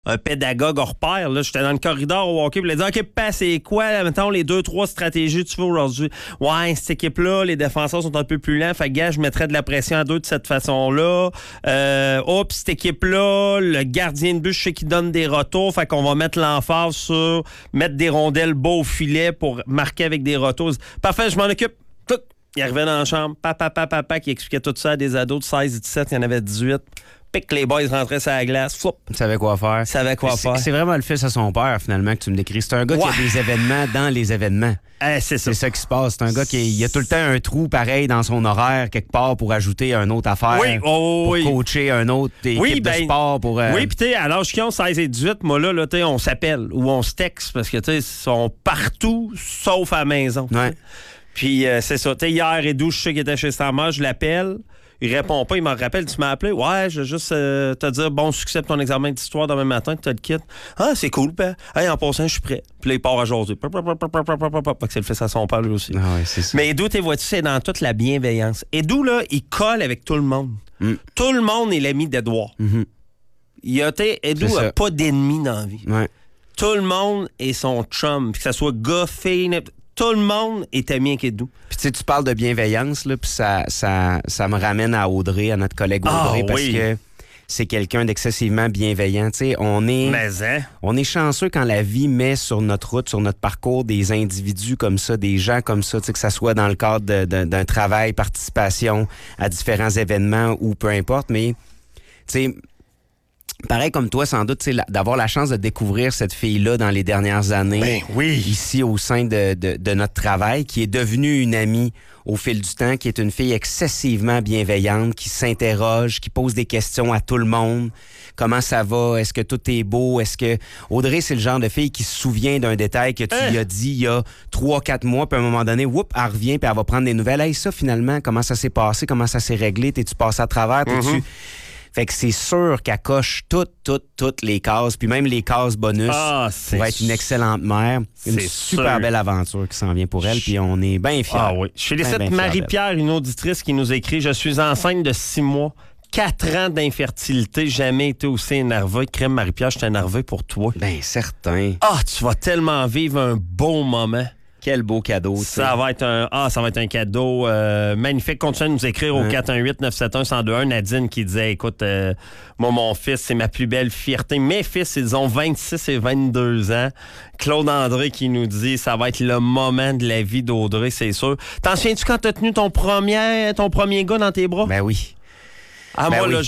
un pédagogue hors pair. Là, j'étais dans le corridor au hockey, puis il a dit, OK, c'est quoi, là, mettons, les 2-3 stratégies que tu veux aujourd'hui? Ouais, cette équipe-là, les défenseurs sont un peu plus lents. Fait que, gars, je mettrais de la pression à 2 de cette façon-là. Cette équipe-là, le gardien de but, je sais qu'il donne des retours. Fait qu'on va mettre l'emphase sur mettre des rondelles bas au filet pour marquer avec des retours. Parfait, je m'en occupe. Tout. Il arrivait dans la chambre, papa, qui expliquait tout ça à des ados de 16 et 17, il y en avait 18. Pique, les boys rentraient sur la glace, flop. Il savait quoi faire. C'est vraiment le fils à son père, finalement, que tu me décris. C'est un gars qui a des événements dans les événements. C'est ça. C'est ça qui se passe. C'est un gars qui a tout le temps un trou pareil dans son horaire, quelque part, pour ajouter une autre affaire. Pour coacher un autre équipe de sport. Oui, puis tu sais, à l'âge qu'ils ont 16 et 18, moi, là on s'appelle ou on se texte parce que, tu sais, ils sont partout, sauf à la maison. Ouais. Puis c'est ça. Tu sais, hier, Edu, je sais qu'il était chez sa mère, je l'appelle. Il répond pas, il me rappelle, tu m'as appelé. Ouais, je veux juste te dire bon succès pour ton examen d'histoire demain matin, tu as le kit. Ah, c'est cool, père. Hey, en passant, je suis prêt. Puis là, il part à jaser. C'est le fils à son père, lui aussi. Ah ouais, c'est ça. Mais Edu, tu vois-tu, c'est dans toute la bienveillance. Edu, là, il colle avec tout le monde. Tout le monde est l'ami d'Edouard. Edu n'a pas d'ennemis dans la vie. Ouais. Tout le monde est son chum. Que ce soit gars, fille, tout le monde est ami avec Edu. Puis tu sais, tu parles de bienveillance, là, puis ça me ramène à Audrey, à notre collègue Audrey, parce que c'est quelqu'un d'excessivement bienveillant. Tu sais, on est chanceux quand la vie met sur notre route, sur notre parcours, des individus comme ça, des gens comme ça, tu sais, que ça soit dans le cadre d'un travail, participation à différents événements ou peu importe, mais tu sais, pareil comme toi, sans doute, d'avoir la chance de découvrir cette fille-là dans les dernières années, ici au sein de notre travail, qui est devenue une amie au fil du temps, qui est une fille excessivement bienveillante, qui s'interroge, qui pose des questions à tout le monde. Comment ça va? Est-ce que tout est beau? Est-ce que... Audrey, c'est le genre de fille qui se souvient d'un détail que tu lui as dit il y a 3-4 mois, puis à un moment donné, elle revient, puis elle va prendre des nouvelles. Hey, ça, finalement, comment ça s'est passé? Comment ça s'est réglé? T'es-tu passé à travers? T'es-tu... Fait que c'est sûr qu'elle coche toutes les cases, puis même les cases bonus pour être une excellente mère. Une super belle aventure qui s'en vient pour elle, puis on est bien fiers. Ah oui. Je félicite Marie-Pierre, une auditrice qui nous écrit « Je suis enceinte de 6 mois, 4 ans d'infertilité, jamais été aussi énervée. » Crème Marie-Pierre, je suis énervé pour toi. Bien, certain. Tu vas tellement vivre un beau moment. Quel beau cadeau. Ça va être un cadeau magnifique. Continuez de nous écrire au 418-971-1021. Nadine qui disait, écoute, moi, mon fils, c'est ma plus belle fierté. Mes fils, ils ont 26 et 22 ans. Claude André qui nous dit, ça va être le moment de la vie d'Audrey, c'est sûr. T'en souviens-tu quand t'as tenu ton premier gars dans tes bras? Ben oui. Moi, là,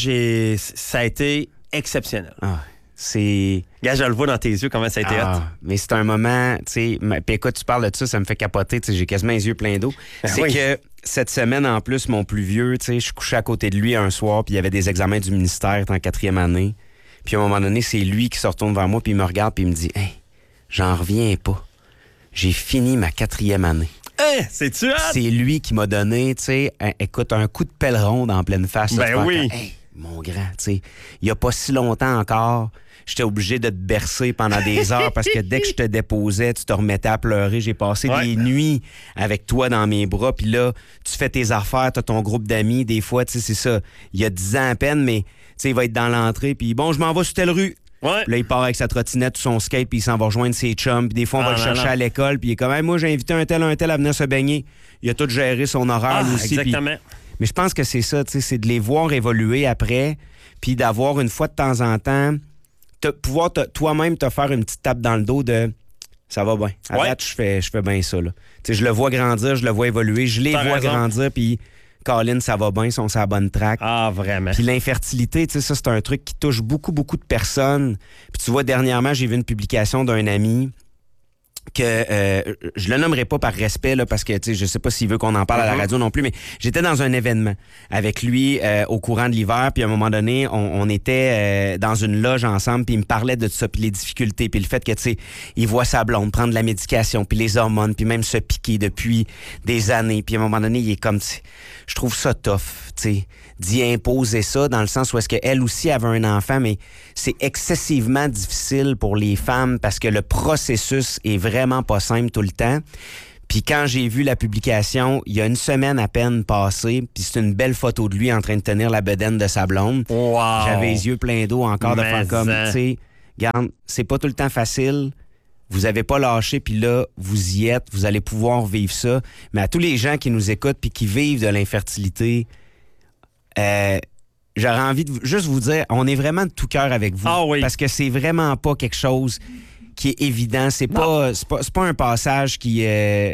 ça a été exceptionnel. C'est... Gars, je le vois dans tes yeux, comment ça a été hot. Mais c'est un moment, tu sais... Puis écoute, tu parles de ça me fait capoter, tu sais, j'ai quasiment les yeux pleins d'eau. Que cette semaine, en plus, mon plus vieux, tu sais, je couchais à côté de lui un soir, puis il y avait des examens du ministère en 4e année. Puis à un moment donné, c'est lui qui se retourne vers moi, puis il me regarde, puis il me dit « Hey, j'en reviens pas. J'ai fini ma 4e année. » C'est-tu hot? C'est lui qui m'a donné, tu sais, écoute, un coup de pelle-ronde en pleine face. Oui. Mon grand, tu sais, il y a pas si longtemps encore... J'étais obligé de te bercer pendant des heures parce que dès que je te déposais, tu te remettais à pleurer. J'ai passé des nuits avec toi dans mes bras. Puis là, tu fais tes affaires, tu as ton groupe d'amis. Des fois, tu sais, c'est ça. Il y a 10 ans à peine, mais tu sais, il va être dans l'entrée. Puis bon, je m'en vais sur telle rue. Ouais. Là, il part avec sa trottinette, son skate, puis il s'en va rejoindre ses chums. Puis des fois, on va le chercher à l'école. Puis il est comme, hey, moi, j'ai invité un tel à venir se baigner. Il a tout géré son horaire aussi. Exactement. Mais je pense que c'est ça, tu sais, c'est de les voir évoluer après. Puis d'avoir une fois de temps en temps... pouvoir toi-même te faire une petite tape dans le dos de ça va bien. À date, je fais bien ça. Là. Je le vois grandir, je le vois évoluer, je les vois grandir, puis Colin, ça va bien, ils sont sur la bonne track. Ah, vraiment. Puis l'infertilité, ça, c'est un truc qui touche beaucoup de personnes. Puis tu vois, dernièrement, j'ai vu une publication d'un ami que je le nommerai pas par respect là, parce que je sais pas s'il veut qu'on en parle à la radio non plus, mais j'étais dans un événement avec lui au courant de l'hiver, puis à un moment donné on était dans une loge ensemble, puis il me parlait de ça, puis les difficultés, puis le fait que il voit sa blonde prendre de la médication, puis les hormones, puis même se piquer depuis des années, puis à un moment donné il est comme je trouve ça tough, d'y imposer ça dans le sens où est-ce qu'elle aussi avait un enfant, mais c'est excessivement difficile pour les femmes parce que le processus est vraiment pas simple tout le temps. Puis quand j'ai vu la publication, il y a une semaine à peine passée, puis c'est une belle photo de lui en train de tenir la bedaine de sa blonde. Wow. J'avais les yeux pleins d'eau encore de faire comme, regarde, c'est pas tout le temps facile. Vous avez pas lâché, puis là, vous y êtes. Vous allez pouvoir vivre ça. Mais à tous les gens qui nous écoutent puis qui vivent de l'infertilité, j'aurais envie de juste vous dire, on est vraiment de tout cœur avec vous. Ah oui. Parce que c'est vraiment pas quelque chose qui est évident. C'est pas un passage qui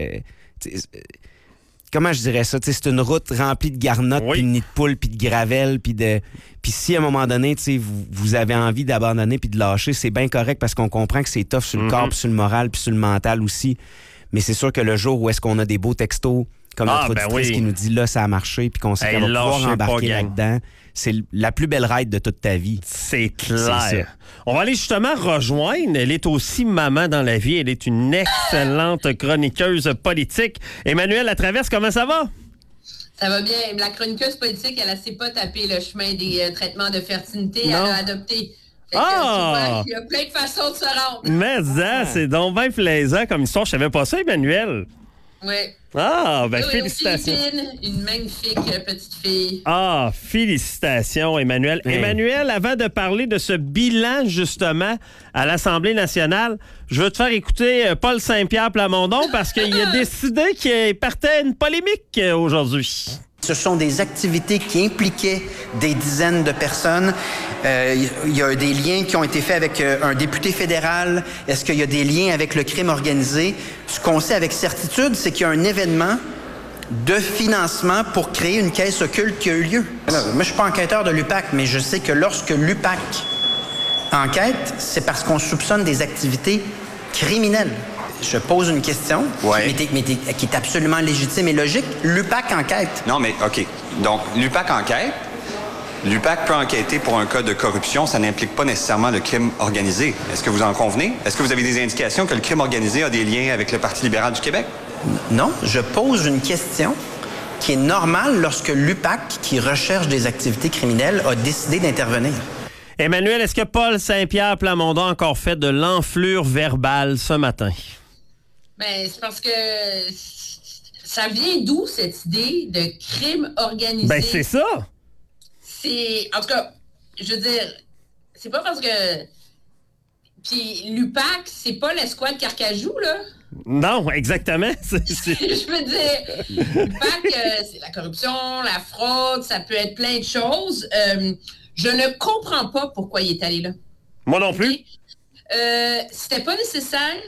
comment je dirais ça? C'est une route remplie de garnottes, puis de nids de poules, puis de gravelle, puis si à un moment donné, vous avez envie d'abandonner puis de lâcher, c'est bien correct parce qu'on comprend que c'est tough sur le corps, puis sur le moral, puis sur le mental aussi. Mais c'est sûr que le jour où est-ce qu'on a des beaux textos, comme notre auditrice qui nous dit là, ça a marché, puis qu'on sait qu'on va pouvoir embarquer là-dedans, c'est la plus belle ride de toute ta vie. C'est clair. On va aller justement rejoindre. Elle est aussi maman dans la vie. Elle est une excellente chroniqueuse politique. Emmanuelle Latraverse, comment ça va? Ça va bien. La chroniqueuse politique, elle ne sait pas taper le chemin des traitements de fertilité. Elle a adopté. Il y a plein de façons de se rendre. Mais c'est donc bien plaisant comme histoire. Je savais pas ça, Emmanuelle. Oui. Félicitations. Une magnifique petite fille. Félicitations, Emmanuelle. Emmanuelle, avant de parler de ce bilan, justement, à l'Assemblée nationale, je veux te faire écouter Paul Saint-Pierre Plamondon parce qu'il a décidé qu'il partait une polémique aujourd'hui. Ce sont des activités qui impliquaient des dizaines de personnes. Il y a des liens qui ont été faits avec un député fédéral. Est-ce qu'il y a des liens avec le crime organisé? Ce qu'on sait avec certitude, c'est qu'il y a un événement de financement pour créer une caisse occulte qui a eu lieu. Moi, je ne suis pas enquêteur de l'UPAC, mais je sais que lorsque l'UPAC enquête, c'est parce qu'on soupçonne des activités criminelles. Je pose une question, mais qui est absolument légitime et logique. L'UPAC enquête. Non, mais OK. Donc, l'UPAC enquête. L'UPAC peut enquêter pour un cas de corruption. Ça n'implique pas nécessairement le crime organisé. Est-ce que vous en convenez? Est-ce que vous avez des indications que le crime organisé a des liens avec le Parti libéral du Québec? Non, je pose une question qui est normale lorsque l'UPAC, qui recherche des activités criminelles, a décidé d'intervenir. Emmanuel, est-ce que Paul Saint-Pierre Plamondon a encore fait de l'enflure verbale ce matin? Ben, c'est parce que ça vient d'où, cette idée de crime organisé? Ben, c'est ça! En tout cas, je veux dire, c'est pas parce que... Puis l'UPAC, c'est pas l'escouade Carcajou, là? Non, exactement. Je veux dire, l'UPAC, c'est la corruption, la fraude, ça peut être plein de choses. Je ne comprends pas pourquoi il est allé là. Moi non plus. C'était pas nécessaire.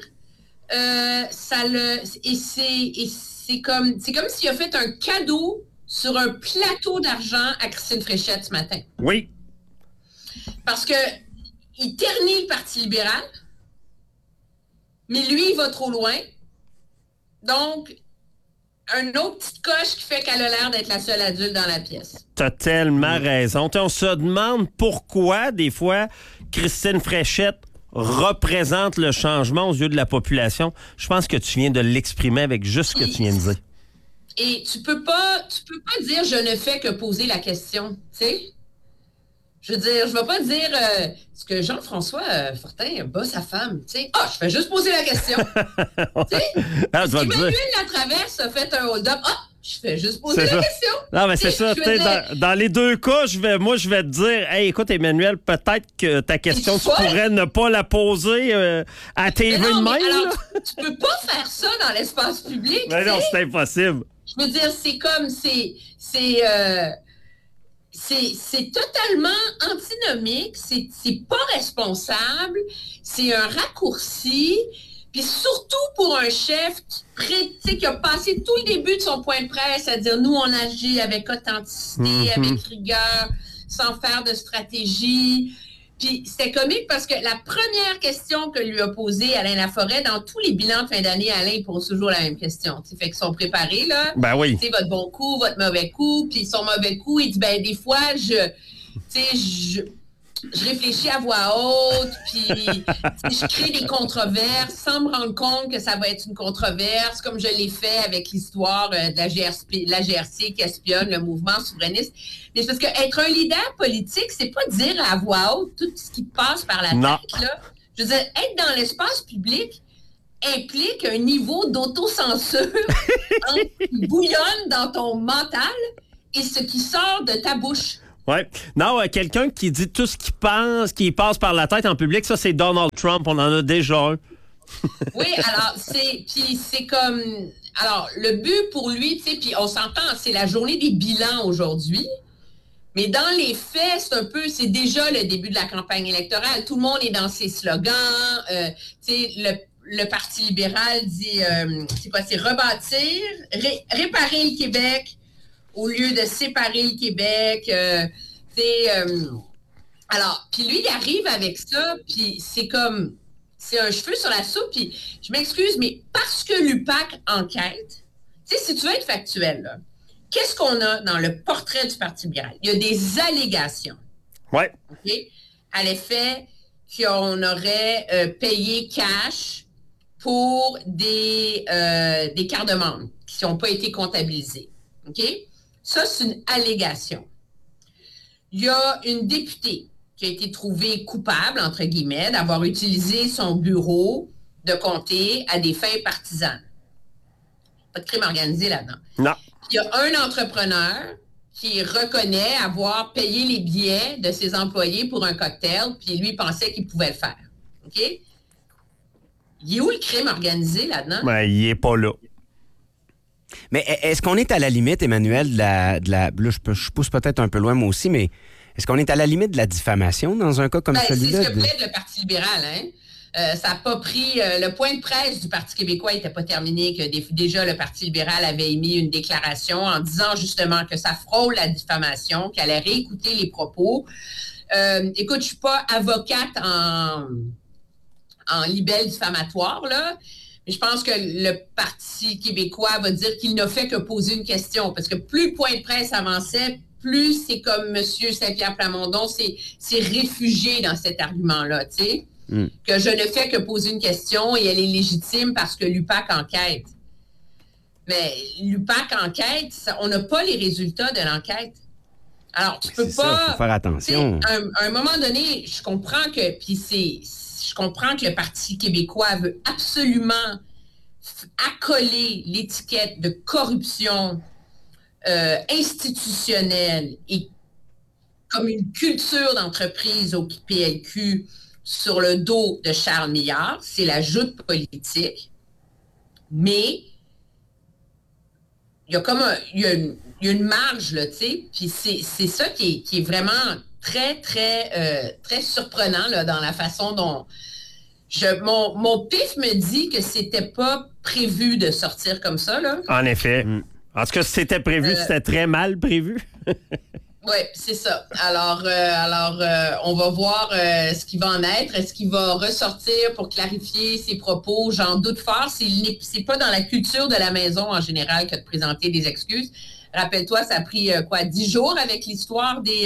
C'est comme s'il a fait un cadeau sur un plateau d'argent à Christine Fréchette ce matin. Oui. Parce que il ternit le Parti libéral, mais lui, il va trop loin. Donc, un autre petite coche qui fait qu'elle a l'air d'être la seule adulte dans la pièce. T'as tellement raison. On se demande pourquoi, des fois, Christine Fréchette représente le changement aux yeux de la population. Je pense que tu viens de l'exprimer avec juste ce que tu viens de dire. Et tu peux pas dire « je ne fais que poser la question », tu sais? Je veux dire, je vais pas dire est-ce que Jean-François Fortin bat sa femme, tu sais? Je fais juste poser la question. Tu sais? Emmanuel Latraverse a fait un hold-up. Je fais juste poser la question. Non, mais c'est ça. Dans les deux cas, je vais te dire, hey, écoute, Emmanuel, peut-être que ta question, tu pourrais ne pas la poser à TV de même. Alors, tu peux pas faire ça dans l'espace public. Mais non, c'est impossible. Je veux dire, c'est comme, c'est totalement antinomique, c'est pas responsable, c'est un raccourci, puis surtout pour un chef qui a passé tout le début de son point de presse à dire « nous, on agit avec authenticité, avec rigueur, sans faire de stratégie ». Puis c'était comique parce que la première question que lui a posée Alain Laforêt, dans tous les bilans de fin d'année, Alain, il pose toujours la même question. Fait qu'ils sont préparés, là. Ben oui. Tu sais, votre bon coup, votre mauvais coup. Puis son mauvais coup, il dit, ben des fois, je réfléchis à voix haute, puis je crée des controverses sans me rendre compte que ça va être une controverse, comme je l'ai fait avec l'histoire de la GRC qui espionne le mouvement souverainiste. Mais c'est parce qu'être un leader politique, c'est pas dire à voix haute tout ce qui passe par la tête, là. Je veux dire, être dans l'espace public implique un niveau d'autocensure qui bouillonne dans ton mental et ce qui sort de ta bouche. Oui. Non, quelqu'un qui dit tout ce qu'il pense, qui passe par la tête en public, ça, c'est Donald Trump. On en a déjà un. Oui, alors, c'est comme... Alors, le but pour lui, tu sais, puis on s'entend, c'est la journée des bilans aujourd'hui. Mais dans les faits, c'est déjà le début de la campagne électorale. Tout le monde est dans ses slogans. Tu sais, le Parti libéral dit, c'est rebâtir, réparer le Québec au lieu de séparer le Québec. Alors, puis lui, il arrive avec ça, puis c'est comme, c'est un cheveu sur la soupe, puis je m'excuse, mais parce que l'UPAC enquête, tu sais, si tu veux être factuel, là, qu'est-ce qu'on a dans le portrait du Parti libéral? Il y a des allégations. Oui. Okay, à l'effet qu'on aurait payé cash pour des cartes de membres qui n'ont pas été comptabilisées. OK? Ça, c'est une allégation. Il y a une députée qui a été trouvée coupable, entre guillemets, d'avoir utilisé son bureau de comté à des fins partisanes. Pas de crime organisé là-dedans. Non. Il y a un entrepreneur qui reconnaît avoir payé les billets de ses employés pour un cocktail, puis lui pensait qu'il pouvait le faire. OK? Il est où le crime organisé là-dedans? Ben, il n'est pas là. Mais est-ce qu'on est à la limite, Emmanuel, là, je pousse peut-être un peu loin moi aussi, mais est-ce qu'on est à la limite de la diffamation dans un cas comme celui-là? C'est ce que plaide le Parti libéral, hein? Ça n'a pas pris... le point de presse du Parti québécois n'était pas terminé, que déjà le Parti libéral avait émis une déclaration en disant justement que ça frôle la diffamation, qu'elle allait réécouter les propos. Écoute, je ne suis pas avocate en libelle diffamatoire, là, mais je pense que le Parti québécois va dire qu'il n'a fait que poser une question, parce que plus le point de presse avançait, plus c'est comme M. Saint-Pierre Plamondon s'est réfugié dans cet argument-là, tu sais. Que je ne fais que poser une question et elle est légitime parce que l'UPAC enquête. Mais l'UPAC enquête, on n'a pas les résultats de l'enquête. Alors, tu peux pas... Il faut faire attention. À un moment donné, je comprends que le Parti québécois veut absolument accoler l'étiquette de corruption institutionnelle et comme une culture d'entreprise au PLQ sur le dos de Charles Millard. C'est la joute politique. Mais il y a comme il y a une marge, là, tu sais. Puis c'est ça qui est vraiment très, très, très surprenant là, dans la façon dont... Mon pif me dit que c'était pas prévu de sortir comme ça, là. En effet. En tout cas, si c'était prévu, c'était très mal prévu. Oui, c'est ça. Alors, on va voir ce qui va en être. Est-ce qu'il va ressortir pour clarifier ses propos? J'en doute fort. C'est pas dans la culture de la maison en général que de présenter des excuses. Rappelle-toi, ça a pris 10 jours avec l'histoire des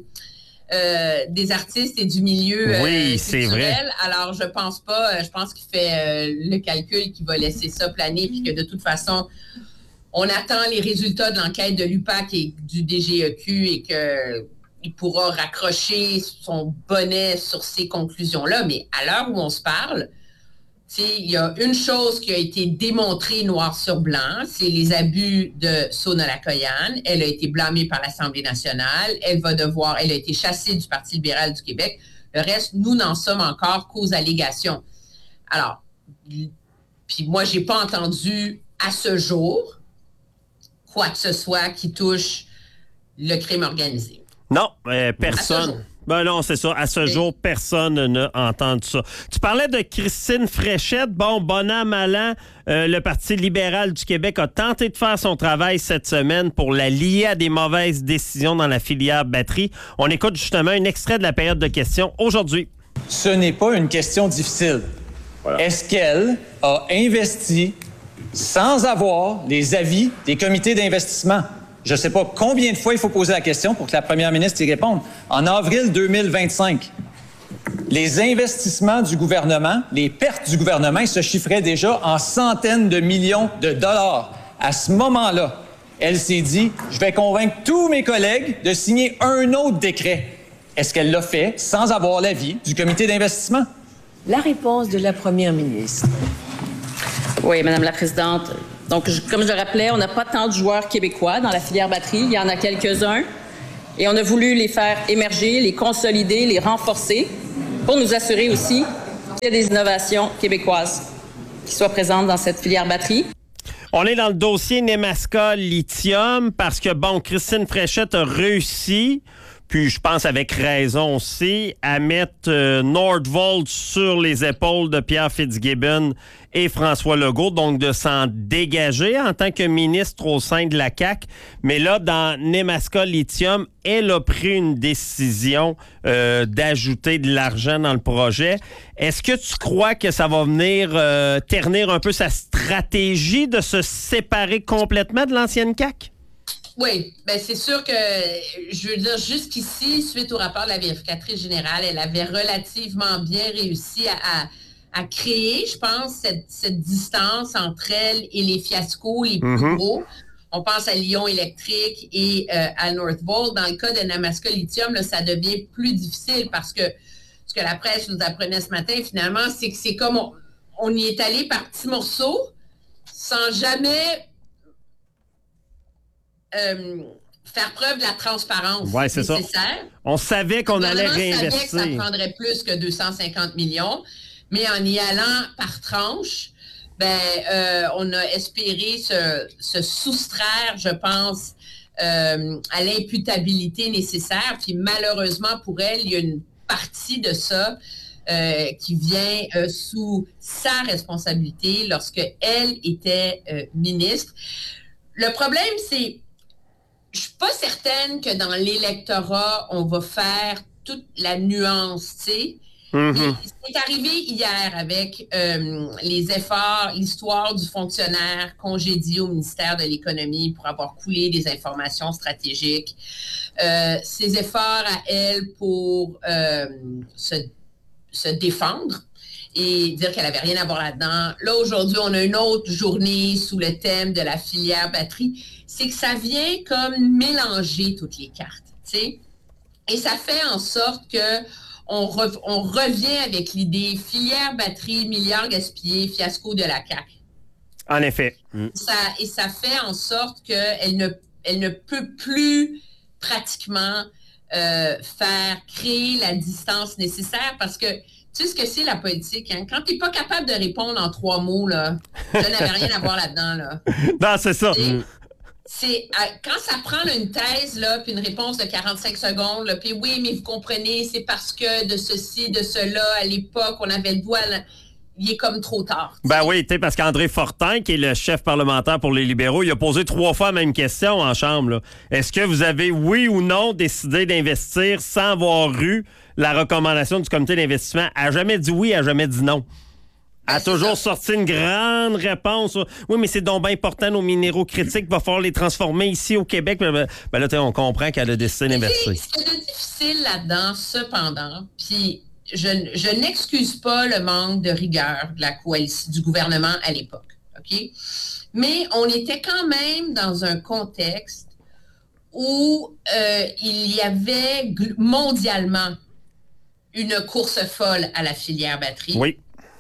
artistes et du milieu oui, c'est vrai. Alors, je pense pas. Je pense qu'il fait le calcul qu'il va laisser ça planer puis que de toute façon... On attend les résultats de l'enquête de l'UPAC et du DGEQ et qu'il pourra raccrocher son bonnet sur ces conclusions-là. Mais à l'heure où on se parle, il y a une chose qui a été démontrée noir sur blanc, c'est les abus de Sona Lakoyan. Elle a été blâmée par l'Assemblée nationale. Elle a été chassée du Parti libéral du Québec. Le reste, nous n'en sommes encore qu'aux allégations. Alors, puis moi, j'ai pas entendu à ce jour quoi que ce soit qui touche le crime organisé. Non, personne. Ben non, c'est ça. À ce jour, personne n'a entendu ça. Tu parlais de Christine Fréchette. Bon an, mal an, le Parti libéral du Québec a tenté de faire son travail cette semaine pour la lier à des mauvaises décisions dans la filière batterie. On écoute justement un extrait de la période de questions aujourd'hui. Ce n'est pas une question difficile. Voilà. Est-ce qu'elle a investi sans avoir les avis des comités d'investissement? Je ne sais pas combien de fois il faut poser la question pour que la première ministre y réponde. En avril 2025, les investissements du gouvernement, les pertes du gouvernement se chiffraient déjà en centaines de millions de dollars. À ce moment-là, elle s'est dit, je vais convaincre tous mes collègues de signer un autre décret. Est-ce qu'elle l'a fait sans avoir l'avis du comité d'investissement? La réponse de la première ministre. Oui, Madame la Présidente. Donc, comme je le rappelais, on n'a pas tant de joueurs québécois dans la filière batterie. Il y en a quelques-uns. Et on a voulu les faire émerger, les consolider, les renforcer pour nous assurer aussi qu'il y a des innovations québécoises qui soient présentes dans cette filière batterie. On est dans le dossier Nemaska Lithium parce que, bon, Christine Fréchette a réussi, puis je pense avec raison aussi, à mettre Nordvolt sur les épaules de Pierre Fitzgibbon et François Legault, donc de s'en dégager en tant que ministre au sein de la CAQ. Mais là, dans Nemaska Lithium, elle a pris une décision d'ajouter de l'argent dans le projet. Est-ce que tu crois que ça va venir ternir un peu sa stratégie de se séparer complètement de l'ancienne CAQ? Oui, bien c'est sûr que, je veux dire, jusqu'ici, suite au rapport de la vérificatrice générale, elle avait relativement bien réussi à créer, je pense, cette distance entre elle et les fiascos les plus gros. On pense à Lion Électrique et à Northvolt. Dans le cas de Nemaska Lithium, là, ça devient plus difficile parce que ce que la presse nous apprenait ce matin, finalement, c'est que c'est comme on y est allé par petits morceaux sans jamais faire preuve de la transparence nécessaire. Ça. On savait qu'on allait réinvestir. On savait que ça prendrait plus que 250 millions, mais en y allant par tranche, on a espéré se soustraire, je pense, à l'imputabilité nécessaire. Puis malheureusement pour elle, il y a une partie de ça qui vient sous sa responsabilité lorsque elle était ministre. Le problème, c'est je suis pas certaine que dans l'électorat, on va faire toute la nuance, tu sais. C'est arrivé hier avec les efforts, l'histoire du fonctionnaire congédié au ministère de l'Économie pour avoir coulé des informations stratégiques. Ses efforts à elle pour se défendre et dire qu'elle n'avait rien à voir là-dedans. Là, aujourd'hui, on a une autre journée sous le thème de la filière batterie. C'est que ça vient comme mélanger toutes les cartes, tu sais. Et ça fait en sorte que on revient avec l'idée filière batterie, milliards gaspillés, fiasco de la CAQ. En effet. Ça fait en sorte qu'elle ne peut plus pratiquement créer la distance nécessaire parce que tu sais ce que c'est la politique, hein? Quand tu n'es pas capable de répondre en 3 mots, là, je n'avais rien à voir là-dedans. Là. Non, c'est ça. Quand ça prend là, une thèse, là, puis une réponse de 45 secondes, là, puis oui, mais vous comprenez, c'est parce que de ceci, de cela, à l'époque, on avait le doigt, là, il est comme trop tard. Ben oui, tu sais, parce qu'André Fortin, qui est le chef parlementaire pour les libéraux, il a posé 3 fois la même question en Chambre. Là. Est-ce que vous avez, oui ou non, décidé d'investir sans avoir eu la recommandation du comité d'investissement? Elle n'a jamais dit oui, elle n'a jamais dit non. Elle a toujours sorti une grande réponse. Oui, mais c'est donc bien important, nos minéraux critiques, il va falloir les transformer ici au Québec. Ben là, on comprend qu'elle a décidé d'investir. Ce qui est difficile là-dedans, cependant, puis je n'excuse pas le manque de rigueur de la coalition, du gouvernement à l'époque, OK? Mais on était quand même dans un contexte où il y avait mondialement une course folle à la filière batterie. Oui.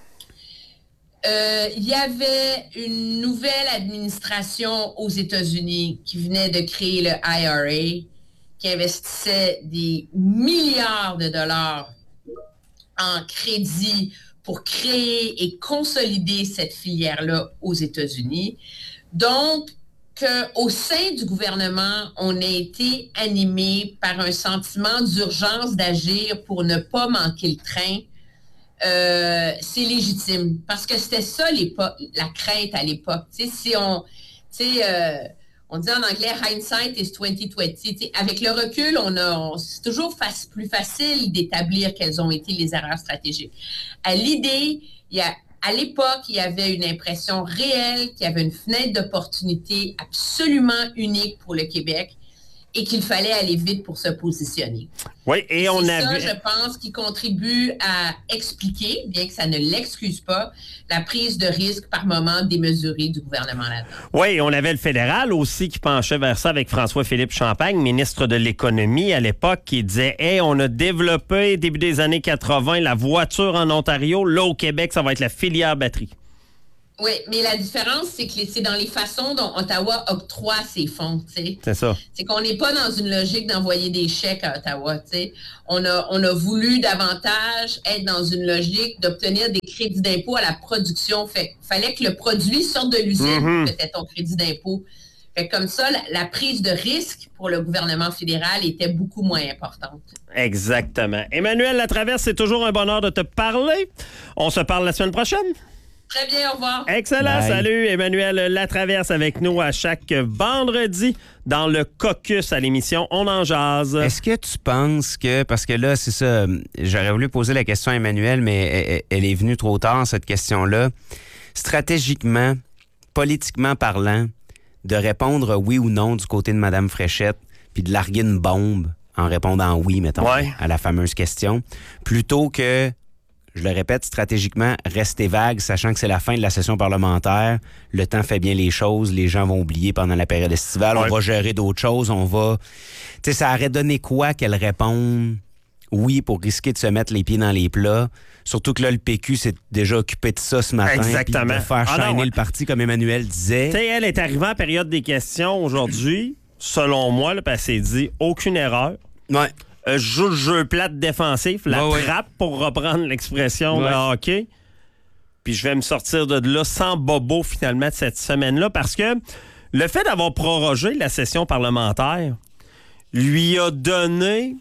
Il y avait une nouvelle administration aux États-Unis qui venait de créer le IRA, qui investissait des milliards de dollars en crédit pour créer et consolider cette filière-là aux États-Unis. Donc, qu'au sein du gouvernement, on a été animé par un sentiment d'urgence d'agir pour ne pas manquer le train, c'est légitime. Parce que c'était ça la crainte à l'époque. On dit en anglais « hindsight is 20/20 ». Avec le recul, c'est toujours plus facile d'établir quelles ont été les erreurs stratégiques. À l'époque, il y avait une impression réelle qu'il y avait une fenêtre d'opportunité absolument unique pour le Québec et qu'il fallait aller vite pour se positionner. Oui, et on a vu... je pense, qui contribue à expliquer, bien que ça ne l'excuse pas, la prise de risque par moment démesurée du gouvernement là-dedans. Oui, on avait le fédéral aussi qui penchait vers ça avec François-Philippe Champagne, ministre de l'Économie à l'époque, qui disait « Hey, on a développé, début des années 80, la voiture en Ontario. Là, au Québec, ça va être la filière batterie. » Oui, mais la différence, c'est que c'est dans les façons dont Ottawa octroie ses fonds, tu sais. C'est ça. C'est qu'on n'est pas dans une logique d'envoyer des chèques à Ottawa, tu sais. On a voulu davantage être dans une logique d'obtenir des crédits d'impôt à la production. Fait fallait que le produit sorte de l'usine, peut-être ton crédit d'impôt. Fait comme ça, la prise de risque pour le gouvernement fédéral était beaucoup moins importante. Exactement. Emmanuel Latraverse, c'est toujours un bonheur de te parler. On se parle la semaine prochaine. Très bien, au revoir. Excellent. Bye. Salut, Emmanuel Latraverse avec nous à chaque vendredi dans le caucus à l'émission On en jase. Est-ce que tu penses que, parce que là, c'est ça, j'aurais voulu poser la question à Emmanuel, mais elle est venue trop tard, cette question-là. Stratégiquement, politiquement parlant, de répondre oui ou non du côté de Mme Fréchette, puis de larguer une bombe en répondant oui, mettons, à la fameuse question, plutôt que, je le répète, stratégiquement, rester vague, sachant que c'est la fin de la session parlementaire, le temps fait bien les choses, les gens vont oublier pendant la période estivale, on va gérer d'autres choses, on va... Tu sais, ça aurait donné quoi qu'elle réponde oui pour risquer de se mettre les pieds dans les plats? Surtout que là, le PQ s'est déjà occupé de ça ce matin. Exactement. De faire shiner le parti, comme Emmanuel disait. Tu sais, elle est arrivée en période des questions aujourd'hui, selon moi, là, parce qu'elle s'est dit aucune erreur. Ouais. Je joue le jeu plate défensif, la trappe, pour reprendre l'expression de hockey. Puis je vais me sortir de là sans bobo, finalement, de cette semaine-là, parce que le fait d'avoir prorogé la session parlementaire lui a donné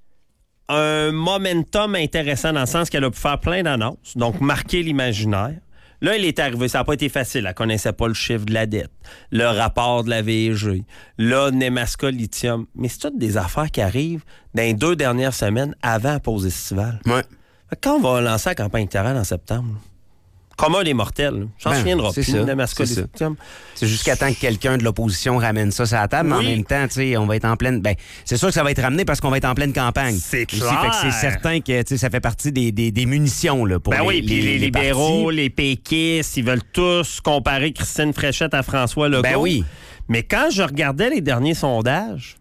un momentum intéressant dans le sens qu'elle a pu faire plein d'annonces, donc marquer l'imaginaire. Là, elle est arrivée, ça n'a pas été facile. Elle connaissait pas le chiffre de la dette, le rapport de la VG, là, Nemaska Lithium. Mais c'est toutes des affaires qui arrivent dans les 2 dernières semaines avant la pause estivale. Ouais. Quand on va lancer la campagne électorale en septembre, commun des mortels, j'en souviendrai plus, Nemaska Lithium. C'est jusqu'à temps que quelqu'un de l'opposition ramène ça sur la table, mais en même temps, tu sais, on va être en pleine... Ben, c'est sûr que ça va être ramené parce qu'on va être en pleine campagne. C'est clair. Fait que c'est certain que, tu sais, ça fait partie des munitions, là, pour puis les libéraux, partis. les péquistes, ils veulent tous comparer Christine Fréchette à François Legault. Ben oui. Mais quand je regardais les derniers sondages,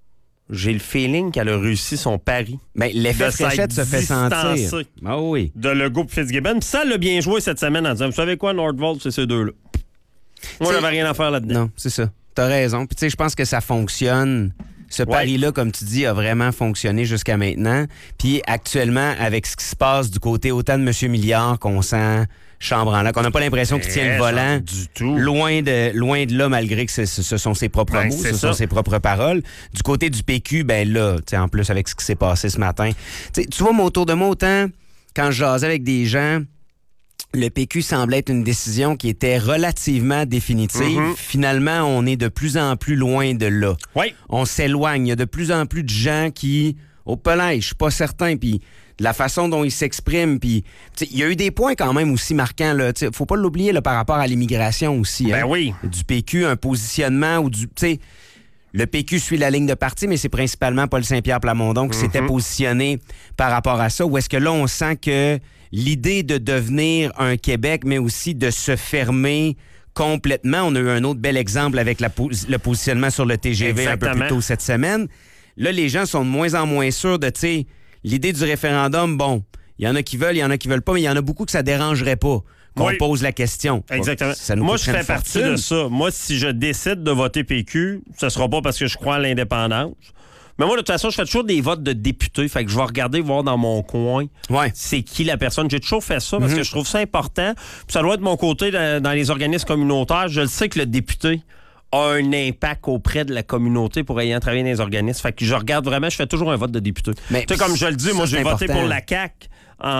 j'ai le feeling qu'elle a réussi son pari. Ben, l'effet Fréchette se fait sentir. Ah oui. De Legault et Fitzgibbon. Puis ça, elle l'a bien joué cette semaine en disant, vous savez quoi, Nordvolt, c'est ces deux-là. Moi, j'avais rien à faire là-dedans. Non, c'est ça. T'as raison. Puis tu sais, je pense que ça fonctionne. Ce pari-là, comme tu dis, a vraiment fonctionné jusqu'à maintenant. Puis actuellement, avec ce qui se passe du côté autant de M. Milliard qu'on sent chambre en l'air, qu'on n'a pas l'impression qu'il tient le volant. Du tout. Loin de là, malgré que ce sont ses propres mots, ce sont ses propres paroles. Du côté du PQ, ben là, tu sais, en plus avec ce qui s'est passé ce matin. Tu vois, autour de moi, autant quand je jasais avec des gens, le PQ semblait être une décision qui était relativement définitive. Finalement, on est de plus en plus loin de là. Oui. On s'éloigne. Il y a de plus en plus de gens qui, au pelage, je suis pas certain, puis de la façon dont ils s'expriment, puis il y a eu des points quand même aussi marquants, là. Faut pas l'oublier là, par rapport à l'immigration aussi. Ben oui. Du PQ, un positionnement ou du... Le PQ suit la ligne de parti, mais c'est principalement Paul Saint-Pierre Plamondon qui s'était positionné par rapport à ça. Ou est-ce que là, on sent que l'idée de devenir un Québec, mais aussi de se fermer complètement. On a eu un autre bel exemple avec le positionnement sur le TGV un peu plus tôt cette semaine. Là, les gens sont de moins en moins sûrs de, tu sais, l'idée du référendum, bon, il y en a qui veulent, il y en a qui veulent pas, mais il y en a beaucoup que ça dérangerait pas qu'on pose la question. Exactement. Moi, je fais partie de ça. Moi, si je décide de voter PQ, ce sera pas parce que je crois à l'indépendance. Mais moi, de toute façon, je fais toujours des votes de députés. Fait que je vais regarder, voir dans mon coin c'est qui la personne. J'ai toujours fait ça parce que je trouve ça important. Puis ça doit être de mon côté dans les organismes communautaires. Je le sais que le député a un impact auprès de la communauté pour ayant travaillé dans les organismes. Fait que je regarde vraiment, je fais toujours un vote de député. Tu sais, comme je le dis, moi, j'ai voté pour la CAQ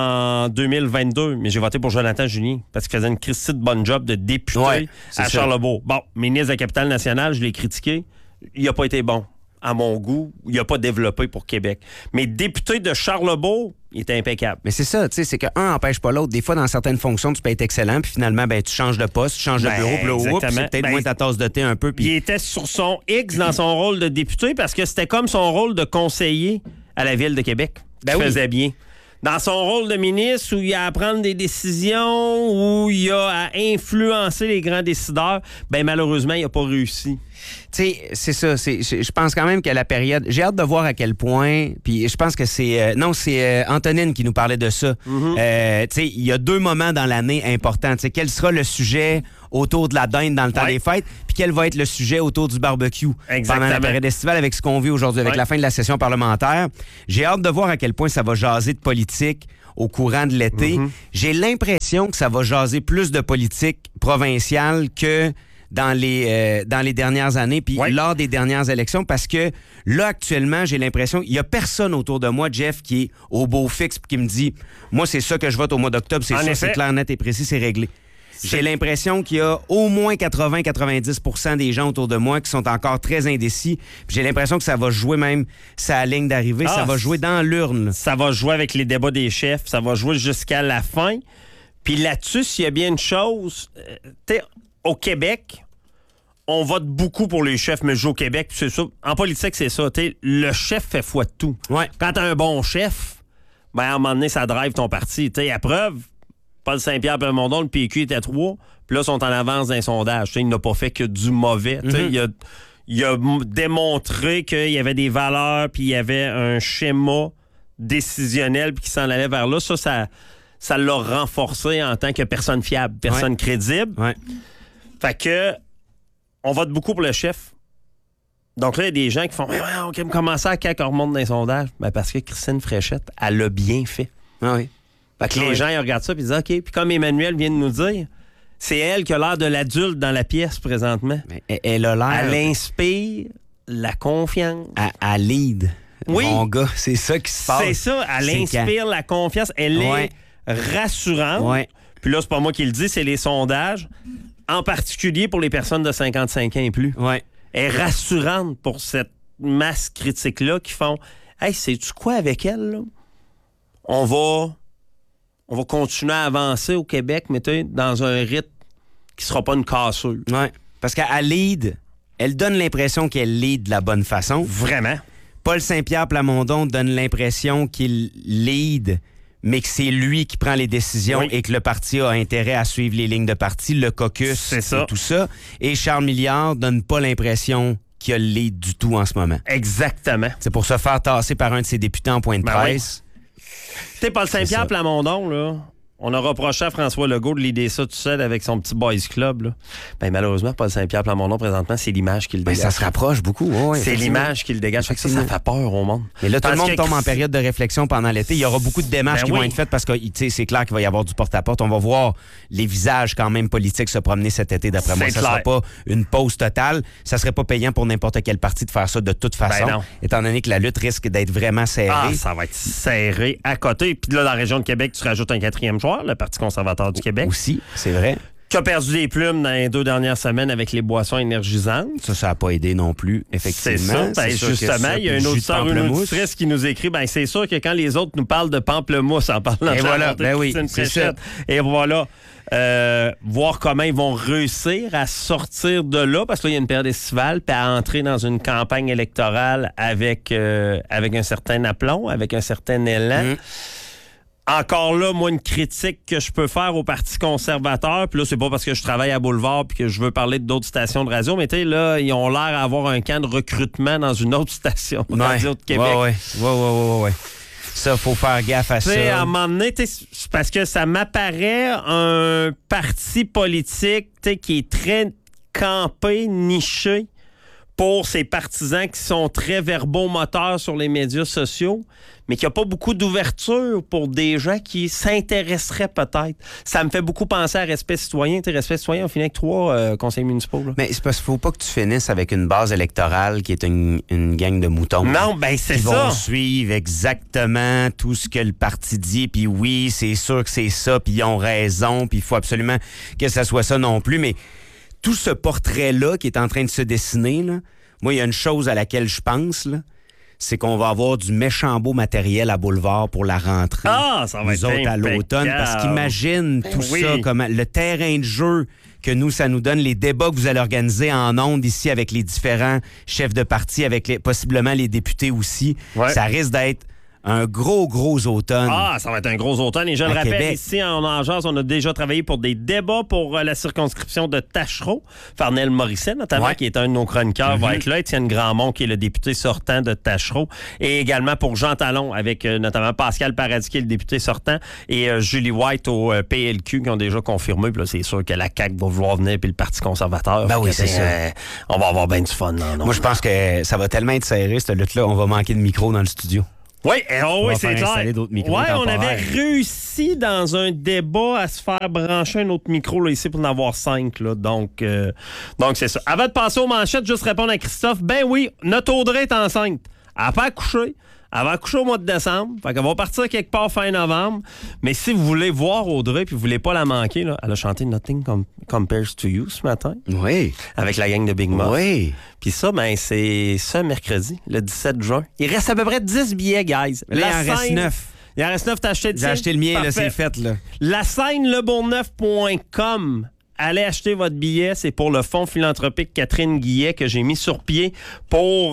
en 2022, mais j'ai voté pour Jonathan Julien parce qu'il faisait une Christie de bonne job de député à Charlebourg. Bon, ministre de la Capitale-Nationale, je l'ai critiqué. Il n'a pas été bon. À mon goût, il n'a pas développé pour Québec. Mais député de Charlebourg, il était impeccable. Mais c'est ça, tu sais, c'est qu'un n'empêche pas l'autre. Des fois, dans certaines fonctions, tu peux être excellent, puis finalement, ben, tu changes de poste, tu changes de bureau, puis là, c'est peut-être moins ta tasse de thé un peu. Puis... Il était sur son X dans son rôle de député parce que c'était comme son rôle de conseiller à la Ville de Québec. Il faisait bien. Dans son rôle de ministre, où il a à prendre des décisions, où il a à influencer les grands décideurs, ben malheureusement, il n'a pas réussi. sais, c'est ça. Je pense quand même que la période... J'ai hâte de voir à quel point... Puis je pense que c'est... c'est Antonine qui nous parlait de ça. Mm-hmm. Tu sais, il y a 2 moments dans l'année importants. Tu sais, quel sera le sujet autour de la dinde dans le temps des fêtes, puis quel va être le sujet autour du barbecue pendant la période estivale avec ce qu'on vit aujourd'hui, avec la fin de la session parlementaire. J'ai hâte de voir à quel point ça va jaser de politique au courant de l'été. Mm-hmm. J'ai l'impression que ça va jaser plus de politique provinciale que dans les dernières années, puis lors des dernières élections, parce que là, actuellement, j'ai l'impression il y a personne autour de moi, Jeff, qui est au beau fixe puis qui me dit « Moi, c'est ça que je vote au mois d'octobre, c'est ça, c'est clair, net et précis, c'est réglé. » J'ai l'impression qu'il y a au moins 80-90% des gens autour de moi qui sont encore très indécis. Puis j'ai l'impression que ça va jouer même sa ligne d'arrivée. Ça va jouer dans l'urne. Ça va jouer avec les débats des chefs. Ça va jouer jusqu'à la fin. Puis là-dessus, s'il y a bien une chose, au Québec, on vote beaucoup pour les chefs, mais je joue au Québec, c'est ça. En politique, c'est ça. Le chef fait foi de tout. Ouais. Quand t'as un bon chef, à un moment donné, ça drive ton parti. À preuve, Paul Saint-Pierre Plamondon, le PQ était 3, puis là, ils sont en avance d'un sondage. Il n'a pas fait que du mauvais. Mm-hmm. Il a démontré qu'il y avait des valeurs, puis il y avait un schéma décisionnel, puis qui s'en allait vers là. Ça l'a renforcé en tant que personne fiable, personne crédible. Ouais. Fait que on vote beaucoup pour le chef. Donc là, il y a des gens qui font « OK, me commencer à quand on remonte dans les sondages? » Parce que Christine Fréchette, elle l'a bien fait. Ah oui. Fait que les gens, ils regardent ça et ils disent « OK. » Puis comme Emmanuel vient de nous dire, c'est elle qui a l'air de l'adulte dans la pièce présentement. Mais elle a l'air... Elle inspire la confiance. Elle lead. Oui. Mon gars, c'est ça qui se passe. C'est ça. Elle inspire la confiance. Elle est rassurante. Ouais. Puis là, c'est pas moi qui le dis, c'est les sondages. En particulier pour les personnes de 55 ans et plus. Ouais. Elle est rassurante pour cette masse critique-là qui font « Hey, sais-tu quoi avec elle? Là? On va continuer à avancer au Québec, mais dans un rythme qui sera pas une cassure. » Oui, parce qu'elle lead, elle donne l'impression qu'elle lead de la bonne façon. Vraiment. Paul Saint-Pierre Plamondon donne l'impression qu'il lead, mais que c'est lui qui prend les décisions et que le parti a intérêt à suivre les lignes de parti, le caucus et tout ça. Et Charles Milliard donne pas l'impression qu'il a le lead du tout en ce moment. Exactement. C'est pour se faire tasser par un de ses députés en point de presse. Tu sais, Paul Saint-Pierre Plamondon, là, on a reproché à François Legault de l'idée ça tout seul avec son petit boys club. Là. Ben, malheureusement, Paul Saint-Pierre Plamondon, présentement, c'est l'image qu'il dégage. Ça se rapproche beaucoup. C'est l'image qu'il dégage. Fait que ça fait peur au monde. Mais là, tout le monde tombe en période de réflexion pendant l'été. Il y aura beaucoup de démarches qui vont être faites parce que c'est clair qu'il va y avoir du porte-à-porte. On va voir les visages quand même politiques se promener cet été, d'après moi. Ça ne sera pas une pause totale. Ça serait pas payant pour n'importe quel parti de faire ça de toute façon, étant donné que la lutte risque d'être vraiment serrée. Ah, ça va être serré à côté. Puis là, dans la région de Québec, tu rajoutes un 4e joueur, le Parti conservateur du Québec. Aussi, c'est vrai. Qui a perdu des plumes dans les 2 dernières semaines avec les boissons énergisantes. Ça n'a pas aidé non plus, effectivement. C'est ça. Ben, justement, il y a une auditeur ou une auditrice qui nous écrit, c'est sûr que quand les autres nous parlent de pamplemousse en parlant de voilà, c'est ça. Et voilà. Voir comment ils vont réussir à sortir de là, parce que là, il y a une période estivale, puis à entrer dans une campagne électorale avec un certain aplomb, avec un certain élan. Encore là, moi, une critique que je peux faire au Parti conservateur, puis là, c'est pas parce que je travaille à Boulevard puis que je veux parler d'autres stations de radio, mais tu sais, là, ils ont l'air d'avoir un camp de recrutement dans une autre station de radio de Québec. Ouais. Ça, faut faire gaffe à ça. À un moment donné, c'est parce que ça m'apparaît un parti politique qui est très campé, niché pour ses partisans qui sont très verbomoteurs sur les médias sociaux, mais qu'il n'y a pas beaucoup d'ouverture pour des gens qui s'intéresseraient peut-être. Ça me fait beaucoup penser à Respect citoyen. Respect citoyen, on finit avec 3 conseillers municipaux. Là. Mais c'est parce qu'il ne faut pas que tu finisses avec une base électorale qui est une gang de moutons. Non, c'est ça. Ils vont suivre exactement tout ce que le parti dit, puis oui, c'est sûr que c'est ça, puis ils ont raison, puis il faut absolument que ça soit ça non plus, mais tout ce portrait-là qui est en train de se dessiner, là, moi, il y a une chose à laquelle je pense, là, c'est qu'on va avoir du méchant beau matériel à Boulevard pour la rentrée. Ah, ça va être à l'automne, parce qu'imagine tout ça, comme le terrain de jeu que ça nous donne, les débats que vous allez organiser en ondes ici avec les différents chefs de parti, avec possiblement les députés aussi. Ça risque d'être un gros automne. Ah, ça va être un gros automne. Et je le rappelle, Québec. Ici, en Angers, on a déjà travaillé pour des débats pour la circonscription de Tachereau. Farnell Morisset, notamment, qui est un de nos chroniqueurs, va être là. Étienne Grandmont, qui est le député sortant de Tachereau. Et également pour Jean Talon, avec notamment Pascal Paradis, qui est le député sortant, et Julie White au PLQ, qui ont déjà confirmé. Puis là, c'est sûr que la CAQ va vouloir venir, puis le Parti conservateur. Ben oui, c'est ça. On va avoir bien du fun. Moi, je pense que ça va tellement être serré, cette lutte-là, on va manquer de micros dans le studio. Oui, c'est clair. Oui, on avait réussi dans un débat à se faire brancher un autre micro là, ici pour en avoir 5. Là. Donc, c'est ça. Avant de passer aux manchettes, juste répondre à Christophe. Ben oui, notre Audrey est enceinte. Elle n'a pas accouché. Elle va accoucher au mois de décembre. Fait qu'elle va partir quelque part fin novembre. Mais si vous voulez voir Audrey et vous voulez pas la manquer, là, elle a chanté Nothing Compares to You ce matin. Oui. Avec la gang de Big Muff. Oui. Puis ça, ben, c'est ça mercredi, le 17 juin. Il reste à peu près 10 billets, guys. Là, il en reste 9. Il en reste 9, t'as acheté 10. J'ai acheté le mien, là, c'est fait, là. La scène lebourgneuf.com. Allez acheter votre billet. C'est pour le fonds philanthropique Catherine Guillet que j'ai mis sur pied pour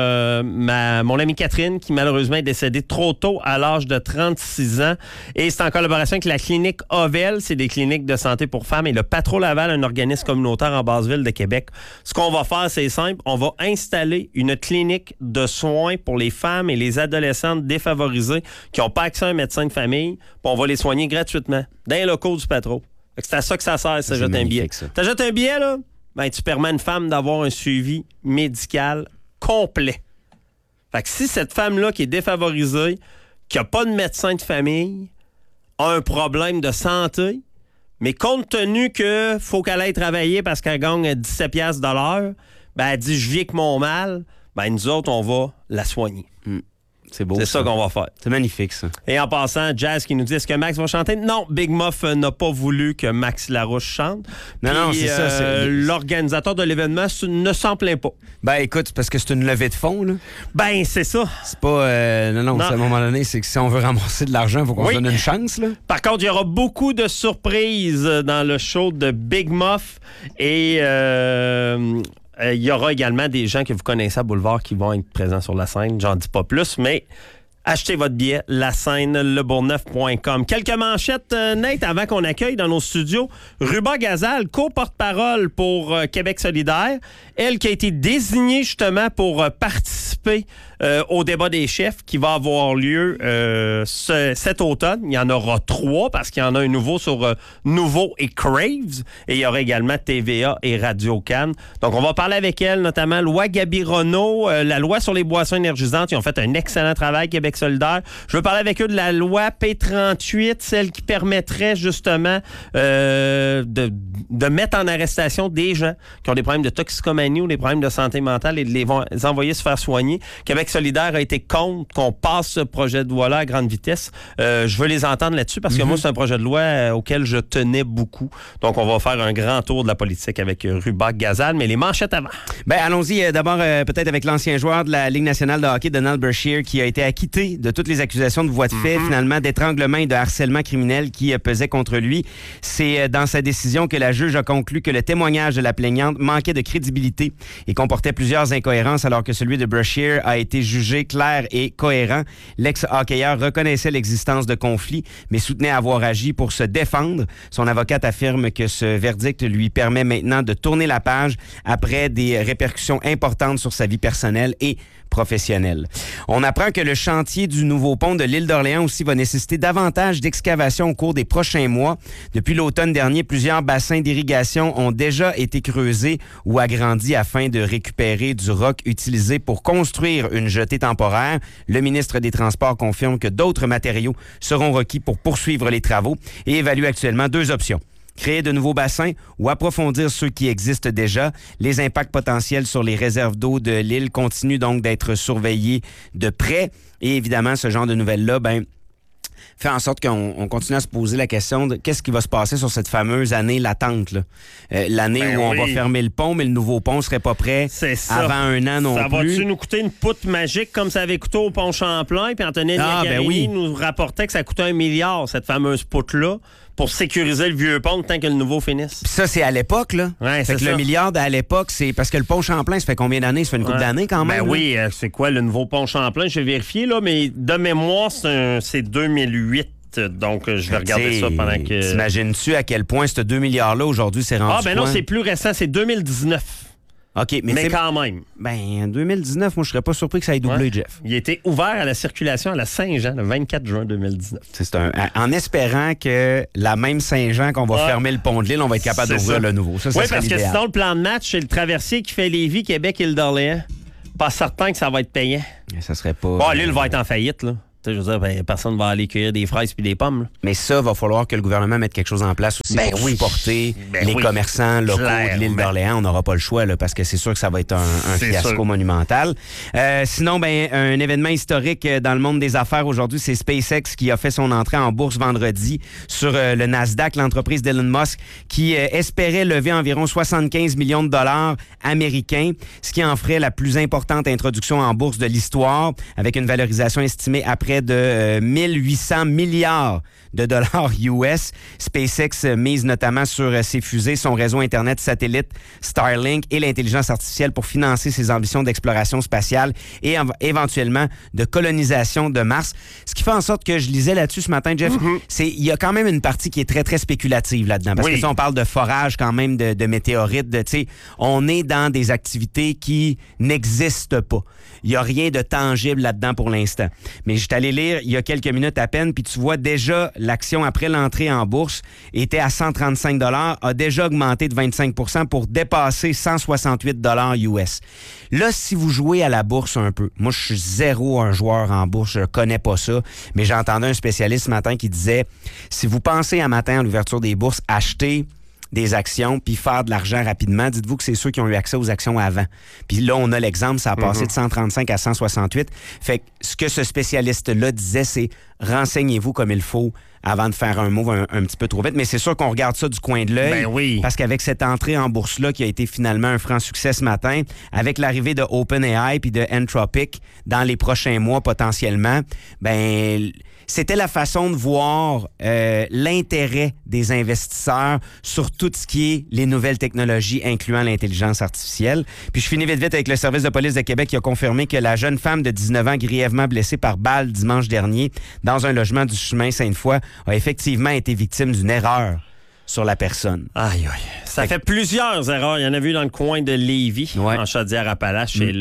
mon amie Catherine qui malheureusement est décédée trop tôt à l'âge de 36 ans. Et c'est en collaboration avec la clinique Ovel. C'est des cliniques de santé pour femmes. Et le Patro Laval, un organisme communautaire en Basse-Ville de Québec. Ce qu'on va faire, c'est simple. On va installer une clinique de soins pour les femmes et les adolescentes défavorisées qui n'ont pas accès à un médecin de famille. Puis on va les soigner gratuitement dans les locaux du Patro. C'est à ça que ça sert, ça t'achètes un billet. T'achètes un billet, là, ben, tu permets à une femme d'avoir un suivi médical complet. Fait que si cette femme-là qui est défavorisée, qui n'a pas de médecin de famille, a un problème de santé, mais compte tenu que faut qu'elle aille travailler parce qu'elle gagne 17 piastres de l'heure, ben, elle dit « je vis avec mon mal », ben, nous autres, on va la soigner. C'est beau. C'est ça qu'on va faire. C'est magnifique, ça. Et en passant, Jazz qui nous dit, est-ce que Max va chanter? Non, Big Muff n'a pas voulu que Max Larouche chante. Non, c'est ça. L'organisateur de l'événement ne s'en plaint pas. Ben, écoute, c'est parce que c'est une levée de fonds, là. Ben, c'est ça. C'est pas... non, à un moment donné, c'est que si on veut ramasser de l'argent, il faut qu'on se donne une chance, là. Par contre, il y aura beaucoup de surprises dans le show de Big Muff et... il y aura également des gens que vous connaissez à Boulevard qui vont être présents sur la scène. J'en dis pas plus, mais achetez votre billet, la scène, lebourgneuf.com. Quelques manchettes, Nate, avant qu'on accueille dans nos studios. Ruba Gazal, co-porte-parole pour Québec solidaire. Elle qui a été désignée justement pour participer au débat des chefs qui va avoir lieu cet automne. Il y en aura 3 parce qu'il y en a un nouveau sur Nouveau et Craves. Et il y aura également TVA et Radio-Can. Donc, on va parler avec elle, notamment loi Gabironneau, la loi sur les boissons énergisantes. Ils ont fait un excellent travail, Québec solidaire. Je veux parler avec eux de la loi P38, celle qui permettrait justement de mettre en arrestation des gens qui ont des problèmes de toxicomanie ou des problèmes de santé mentale et de les envoyer se faire soigner. Québec solidaire a été contre qu'on passe ce projet de loi-là à grande vitesse. Je veux les entendre là-dessus parce que moi, c'est un projet de loi auquel je tenais beaucoup. Donc, on va faire un grand tour de la politique avec Ruba Gazal, mais les manchettes avant. Ben, allons-y d'abord peut-être avec l'ancien joueur de la Ligue nationale de hockey, Donald Brashear, qui a été acquitté de toutes les accusations de voies de fait, finalement, d'étranglement et de harcèlement criminel qui pesaient contre lui. C'est dans sa décision que la juge a conclu que le témoignage de la plaignante manquait de crédibilité et comportait plusieurs incohérences alors que celui de Brashear a été jugé clair et cohérent. L'ex-hockeyeur reconnaissait l'existence de conflits, mais soutenait avoir agi pour se défendre. Son avocate affirme que ce verdict lui permet maintenant de tourner la page après des répercussions importantes sur sa vie personnelle et professionnelle. On apprend que le chantier du nouveau pont de l'île d'Orléans aussi va nécessiter davantage d'excavation au cours des prochains mois. Depuis l'automne dernier, plusieurs bassins d'irrigation ont déjà été creusés ou agrandis afin de récupérer du roc utilisé pour construire une jetée temporaire. Le ministre des Transports confirme que d'autres matériaux seront requis pour poursuivre les travaux et évalue actuellement 2 options. Créer de nouveaux bassins ou approfondir ceux qui existent déjà. Les impacts potentiels sur les réserves d'eau de l'île continuent donc d'être surveillés de près. Et évidemment, ce genre de nouvelles-là, fait en sorte qu'on continue à se poser la question de qu'est-ce qui va se passer sur cette fameuse année latente, là. L'année où on va fermer le pont, mais le nouveau pont ne serait pas prêt avant un an non plus. Ça va-tu nous coûter une poutre magique comme ça avait coûté au pont Champlain? Puis Anthony Niagarini nous rapportait que ça coûtait 1 milliard, cette fameuse poutre-là. pour sécuriser le vieux pont tant que le nouveau finisse. Puis ça, c'est à l'époque, là. Ouais, fait que le milliard à l'époque, c'est parce que le pont Champlain, ça fait combien d'années? Ça fait une couple d'années quand même? Ben oui, c'est quoi le nouveau pont Champlain? Je vais vérifier, là, mais de mémoire, c'est 2008. Donc, je vais regarder ça pendant que... T'imagines-tu à quel point ce 2 milliards-là, aujourd'hui, c'est rendu non, c'est plus récent, c'est 2019. OK, mais quand même. Ben, en 2019, moi, je serais pas surpris que ça ait doublé, Jeff. Il a été ouvert à la circulation à la Saint-Jean le 24 juin 2019. En espérant que la même Saint-Jean qu'on va fermer le pont de l'île, on va être capable d'ouvrir le nouveau. Ça oui, parce que sinon, le plan de match, c'est le traversier qui fait Lévis, Québec et Île d'Orléans. Pas certain que ça va être payant. Ça serait pas... Bon, l'île va être en faillite, là. Je veux dire, personne ne va aller cueillir des fraises puis des pommes. Là. Mais ça, va falloir que le gouvernement mette quelque chose en place aussi pour supporter les commerçants locaux de l'île d'Orléans. On n'aura pas le choix là, parce que c'est sûr que ça va être un fiasco monumental. Sinon, un événement historique dans le monde des affaires aujourd'hui, c'est SpaceX qui a fait son entrée en bourse vendredi sur le Nasdaq, l'entreprise d'Elon Musk, qui espérait lever environ 75 millions de dollars américains, ce qui en ferait la plus importante introduction en bourse de l'histoire, avec une valorisation estimée à près de 1800 milliards de dollars US. SpaceX mise notamment sur ses fusées, son réseau Internet satellite Starlink et l'intelligence artificielle pour financer ses ambitions d'exploration spatiale et éventuellement de colonisation de Mars. Ce qui fait en sorte que je lisais là-dessus ce matin, Jeff, il y a quand même une partie qui est très, très spéculative là-dedans. Parce que ça, on parle de forage quand même de météorites. On est dans des activités qui n'existent pas. Il n'y a rien de tangible là-dedans pour l'instant. Mais je suis allé lire il y a quelques minutes à peine, puis tu vois déjà l'action après l'entrée en bourse était à 135 $, a déjà augmenté de 25 % pour dépasser 168 $ US. Là, si vous jouez à la bourse un peu, moi je suis zéro un joueur en bourse, je connais pas ça, mais j'ai entendu un spécialiste ce matin qui disait, si vous pensez à matin à l'ouverture des bourses, acheter des actions puis faire de l'argent rapidement, dites-vous que c'est ceux qui ont eu accès aux actions avant. Puis là, on a l'exemple, ça a passé de 135 à 168. Fait que ce que ce spécialiste-là disait, c'est renseignez-vous comme il faut avant de faire un move un petit peu trop vite. Mais c'est sûr qu'on regarde ça du coin de l'œil. Ben oui. Parce qu'avec cette entrée en bourse-là qui a été finalement un franc succès ce matin, avec l'arrivée de OpenAI puis de Anthropic dans les prochains mois potentiellement, c'était la façon de voir l'intérêt des investisseurs sur tout ce qui est les nouvelles technologies, incluant l'intelligence artificielle. Puis je finis vite avec le service de police de Québec qui a confirmé que la jeune femme de 19 ans grièvement blessée par balle dimanche dernier dans un logement du chemin Sainte-Foy a effectivement été victime d'une erreur sur la personne. Aïe, aïe. Ça fait plusieurs erreurs. Il y en a vu dans le coin de Lévis, en Chaudière-Appalaches, et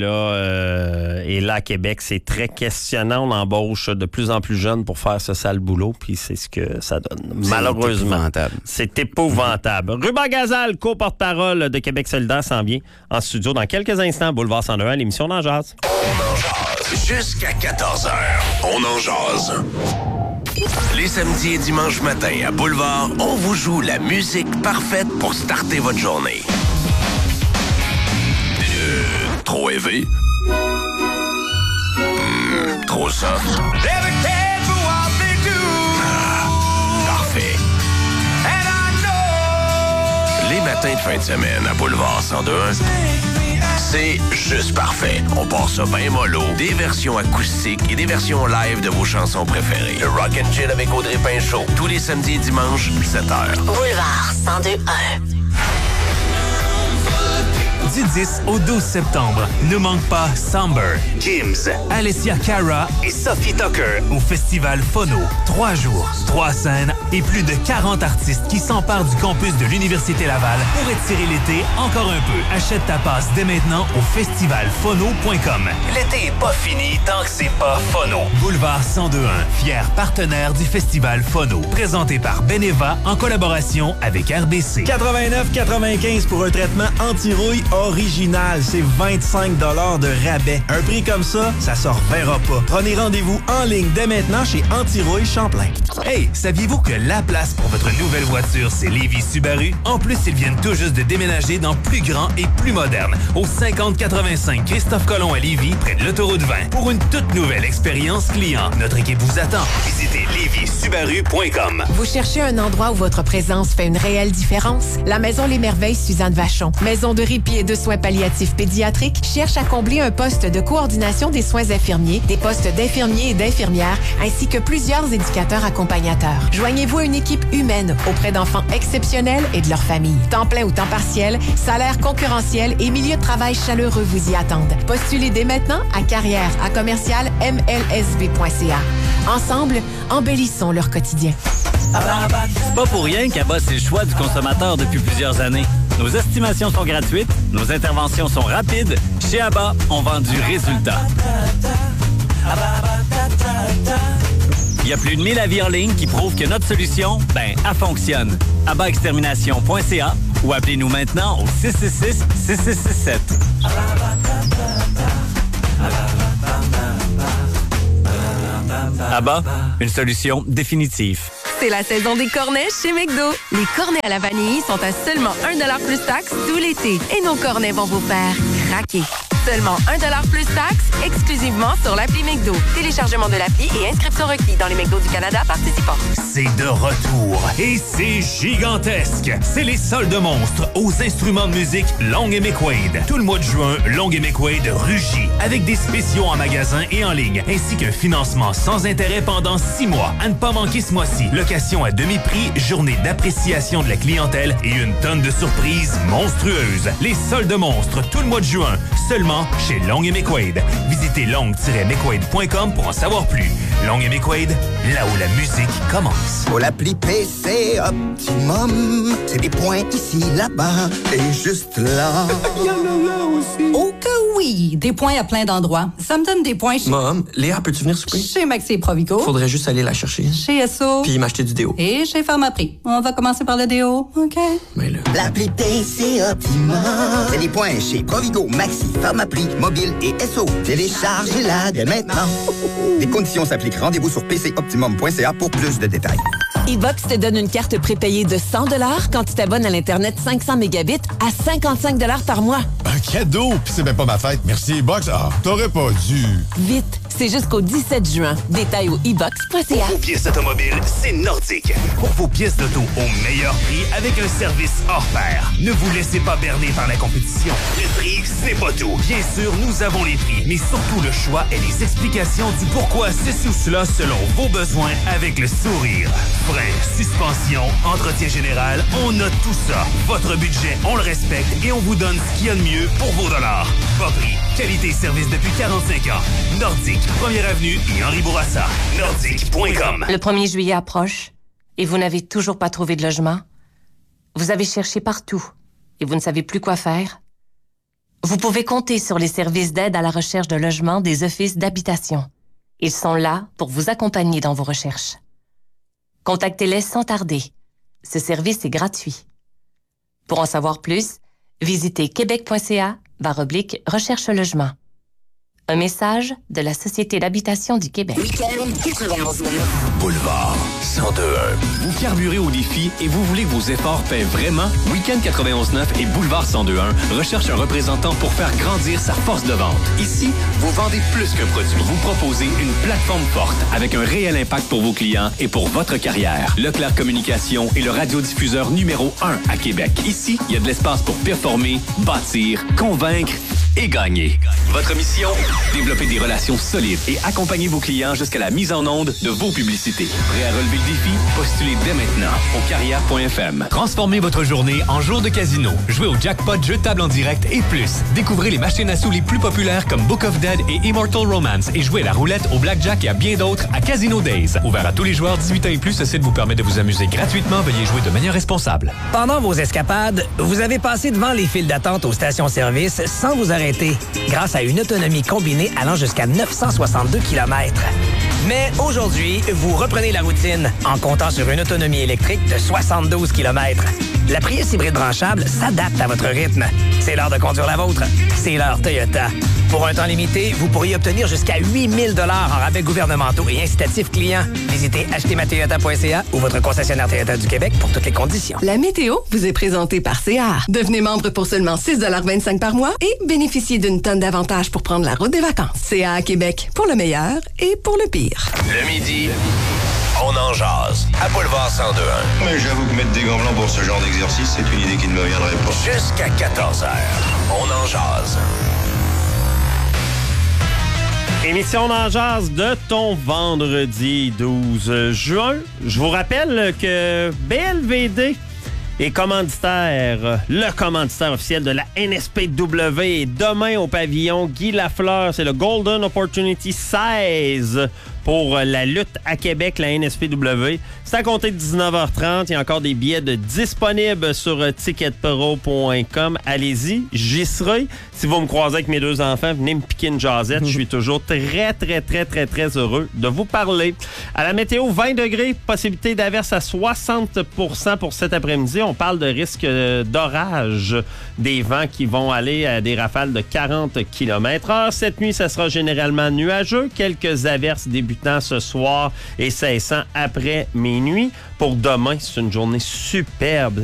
là, à Québec, c'est très questionnant. On embauche de plus en plus jeunes pour faire ce sale boulot, puis c'est ce que ça donne. Malheureusement. C'est épouvantable. Ruben Gazal, co-porte-parole de Québec solidaire, s'en vient en studio dans quelques instants. Boulevard 101, l'émission d'En Jase. On en jase. Jusqu'à 14h, on en jase. Les samedis et dimanches matins à Boulevard, on vous joue la musique parfaite pour starter votre journée. Trop élevé? Trop soft? Parfait. Les matins de fin de semaine à Boulevard 102.1, c'est juste parfait. On part ça bien mollo. Des versions acoustiques et des versions live de vos chansons préférées. Le Rock and Chill avec Audrey Pinchot. Tous les samedis et dimanches, 7h. Boulevard 102.1. Du 10 au 12 septembre, ne manque pas Somber, Gims, Alessia Cara et Sophie Tucker au Festival Phono. 3 jours, 3 scènes et plus de 40 artistes qui s'emparent du campus de l'Université Laval pour étirer l'été encore un peu. Achète ta passe dès maintenant au festivalphono.com. L'été est pas fini tant que c'est pas Phono. Boulevard 102.1, fier partenaire du Festival Phono. Présenté par Beneva en collaboration avec RBC. 89,95 pour un traitement anti-rouille original. C'est 25 $ de rabais. Un prix comme ça, ça se reverra pas. Prenez rendez-vous en ligne dès maintenant chez Antirouille Champlain. Hey, saviez-vous que la place pour votre nouvelle voiture, c'est Lévis Subaru? En plus, ils viennent tout juste de déménager dans plus grand et plus moderne, au 5085 Christophe-Colomb à Lévis, près de l'autoroute 20, pour une toute nouvelle expérience client. Notre équipe vous attend. Visitez lévissubaru.com. Vous cherchez un endroit où votre présence fait une réelle différence? La Maison Les Merveilles Suzanne Vachon. Maison de répit et de de soins palliatifs pédiatriques cherche à combler un poste de coordination des soins infirmiers, des postes d'infirmiers et d'infirmières, ainsi que plusieurs éducateurs accompagnateurs. Joignez-vous à une équipe humaine auprès d'enfants exceptionnels et de leurs familles. Temps plein ou temps partiel, salaire concurrentiel et milieu de travail chaleureux vous y attendent. Postulez dès maintenant à carrière@commercial-mlsv.ca. Ensemble, embellissons leur quotidien. C'est pas pour rien qu'ABBA, c'est le choix du consommateur depuis plusieurs années. Nos estimations sont gratuites, nos interventions sont rapides. Chez ABBA, on vend du résultat. Il y a plus de 1000 avis en ligne qui prouvent que notre solution, elle fonctionne. ABBAextermination.ca ou appelez-nous maintenant au 666-6667. ABBA, une solution définitive. C'est la saison des cornets chez McDo. Les cornets à la vanille sont à seulement 1$ plus taxes tout l'été. Et nos cornets vont vous faire craquer. Seulement 1$ plus taxes, exclusivement sur l'appli McDo. Téléchargement de l'appli et inscription requis dans les McDo du Canada participants. C'est de retour et c'est gigantesque. C'est les soldes monstres aux instruments de musique Long & McQuaid. Tout le mois de juin, Long & McQuaid rugit avec des spéciaux en magasin et en ligne, ainsi qu'un financement sans intérêt pendant 6 mois. À ne pas manquer ce mois-ci. Location à demi-prix, journée d'appréciation de la clientèle et une tonne de surprises monstrueuses. Les soldes monstres tout le mois de juin, seulement chez Long & McQuaid. Visitez long-mcquaid.com pour en savoir plus. Long & McQuaid, là où la musique commence. Pour l'appli PC Optimum, c'est des points ici, là-bas et juste là. Il y en a là aussi. Oh que oui! Des points à plein d'endroits. Ça me donne des points chez... Mom, Léa, peux-tu venir souper? Chez Maxi et Provigo. Faudrait juste aller la chercher. Chez Esso. Puis m'acheter du déo. Et chez Pharmaprix. On va commencer par le déo, OK? Mais là... L'appli PC Optimum, c'est des points chez Provigo, Maxi, Pharmaprix, Mobile et Esso. Téléchargez-la dès maintenant. Les conditions s'appliquent. Rendez-vous sur pcoptimum.ca pour plus de détails. E-Box te donne une carte prépayée de 100$ quand tu t'abonnes à l'Internet 500 mégabits à 55$ par mois. Un cadeau! Puis c'est même pas ma fête. Merci E-Box. Ah, t'aurais pas dû. Vite, c'est jusqu'au 17 juin. Détails au e-box.ca. Pour vos pièces automobiles, c'est Nordique. Pour vos pièces d'auto au meilleur prix avec un service hors pair. Ne vous laissez pas berner par la compétition. Le prix, c'est pas tout. Bien sûr, nous avons les prix, mais surtout le choix et les explications du pourquoi ceci ou cela selon vos besoins avec le sourire. Frein, suspension, entretien général, on a tout ça. Votre budget, on le respecte et on vous donne ce qu'il y a de mieux pour vos dollars. Pas prix, qualité et service depuis 45 ans. Nordique, 1er avenue et Henri Bourassa. Nordique.com. Le 1er juillet approche et vous n'avez toujours pas trouvé de logement? Vous avez cherché partout et vous ne savez plus quoi faire? Vous pouvez compter sur les services d'aide à la recherche de logement des offices d'habitation. Ils sont là pour vous accompagner dans vos recherches. Contactez-les sans tarder. Ce service est gratuit. Pour en savoir plus, visitez québec.ca/recherche logement. Un message de la Société d'habitation du Québec. Boulevard 102.1. Vous carburez au défi et vous voulez que vos efforts paient vraiment? Week-end 91.9 et Boulevard 102.1 recherchent un représentant pour faire grandir sa force de vente. Ici, vous vendez plus qu'un produit. Vous proposez une plateforme forte avec un réel impact pour vos clients et pour votre carrière. Leclerc Communication est le radiodiffuseur numéro 1 à Québec. Ici, il y a de l'espace pour performer, bâtir, convaincre et gagner. Votre mission? Développer des relations solides et accompagner vos clients jusqu'à la mise en onde de vos publicités. Prêt à relever le défi? Postulez dès maintenant au carrière.fm. Transformez votre journée en jour de casino. Jouez au jackpot, jeu de table en direct et plus. Découvrez les machines à sous les plus populaires comme Book of Dead et Immortal Romance et jouez à la roulette, au blackjack et à bien d'autres à Casino Days. Ouvert à tous les joueurs 18 ans et plus, ce site vous permet de vous amuser gratuitement. Veuillez jouer de manière responsable. Pendant vos escapades, vous avez passé devant les files d'attente aux stations-service sans vous arrêter, grâce à une autonomie combinée allant jusqu'à 962 km. Mais aujourd'hui, vous reprenez la routine en comptant sur une autonomie électrique de 72 km. La Prius hybride branchable s'adapte à votre rythme. C'est l'heure de conduire la vôtre. C'est l'heure Toyota. Pour un temps limité, vous pourriez obtenir jusqu'à 8 000 $ en rabais gouvernementaux et incitatifs clients. Visitez achetezmatoyota.ca ou votre concessionnaire Toyota du Québec pour toutes les conditions. La météo vous est présentée par CA. Devenez membre pour seulement 6,25 $ par mois et bénéficiez d'une tonne d'avantages pour prendre la route des vacances. CA à Québec, pour le meilleur et pour le pire. Le midi, on en jase à Boulevard 102.1. Mais j'avoue que mettre des gants blancs pour ce genre d'exercice, c'est une idée qui ne me viendrait pas. Jusqu'à 14h, on en jase. Émission d'en jase de ton vendredi 12 juin. Je vous rappelle que BLVD est commanditaire, le commanditaire officiel de la NSPW. Et demain au pavillon Guy Lafleur, c'est le Golden Opportunity 16 pour la lutte à Québec, la NSPW. C'est à compter de 19h30. Il y a encore des billets disponibles sur ticketpro.com. Allez-y, j'y serai. Si vous me croisez avec mes 2 enfants, venez me piquer une jasette. Je suis toujours très, très, très, très, très heureux de vous parler. À la météo, 20 degrés, possibilité d'averse à 60% pour cet après-midi. On parle de risque d'orage, des vents qui vont aller à des rafales de 40 km/h. Cette nuit, ça sera généralement nuageux. Quelques averses débutant ce soir et cessant après minuit. Pour demain, c'est une journée superbe.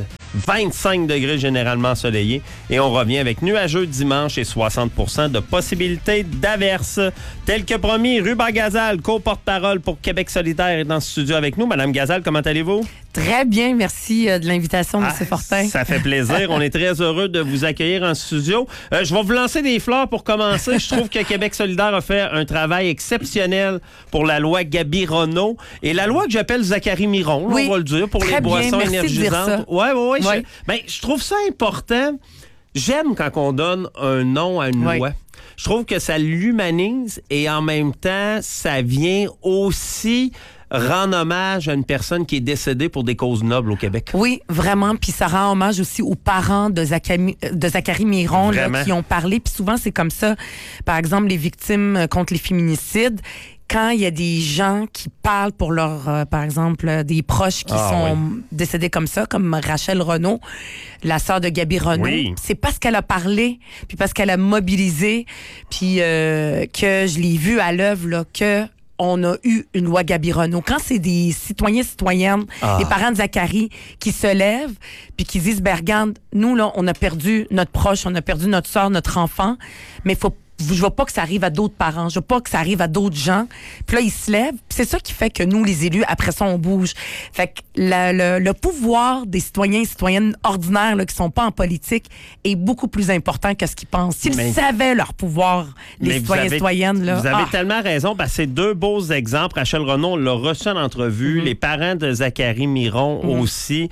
25 degrés généralement ensoleillés. Et on revient avec nuageux dimanche et 60% de possibilité d'averse. Tel que promis, Ruba Gazal, co-porte-parole pour Québec solidaire, est dans ce studio avec nous. Madame Gazal, comment allez-vous? Très bien, merci de l'invitation, M. Fortin. Ça fait plaisir. On est très heureux de vous accueillir en studio. Je vais vous lancer des fleurs pour commencer. Je trouve que Québec solidaire a fait un travail exceptionnel pour la loi Gabi-Ronneau et la loi que j'appelle Zachary Miron, oui, on va le dire, pour les boissons énergisantes. Oui. Ouais. Je trouve ça important. J'aime quand on donne un nom à une loi. Je trouve que ça l'humanise et en même temps, ça vient aussi rendre hommage à une personne qui est décédée pour des causes nobles au Québec. Oui, vraiment. Puis ça rend hommage aussi aux parents de Zachary Miron là, qui ont parlé. Puis souvent, c'est comme ça. Par exemple, les victimes contre les féminicides. Quand il y a des gens qui parlent pour leur, par exemple, des proches qui sont décédés comme ça, comme Rachel Renaud, la sœur de Gabi Renaud, c'est parce qu'elle a parlé, puis parce qu'elle a mobilisé, puis que je l'ai vu à l'œuvre, là, que on a eu une loi Gabi Renaud. Quand c'est des citoyens-citoyennes, des parents de Zachary qui se lèvent puis qui disent, ben regarde, nous, là, on a perdu notre proche, on a perdu notre sœur, notre enfant, mais je veux pas que ça arrive à d'autres parents. Je veux pas que ça arrive à d'autres gens. Puis là, ils se lèvent. Puis c'est ça qui fait que nous, les élus, après ça, on bouge. Fait que le pouvoir des citoyens et citoyennes ordinaires là, qui sont pas en politique est beaucoup plus important que ce qu'ils pensent. S'ils savaient leur pouvoir, les citoyens et citoyennes... Là, vous avez tellement raison. Parce que c'est 2 beaux exemples. Rachel Renaud, on l'a reçu en entrevue. Les parents de Zachary Miron aussi.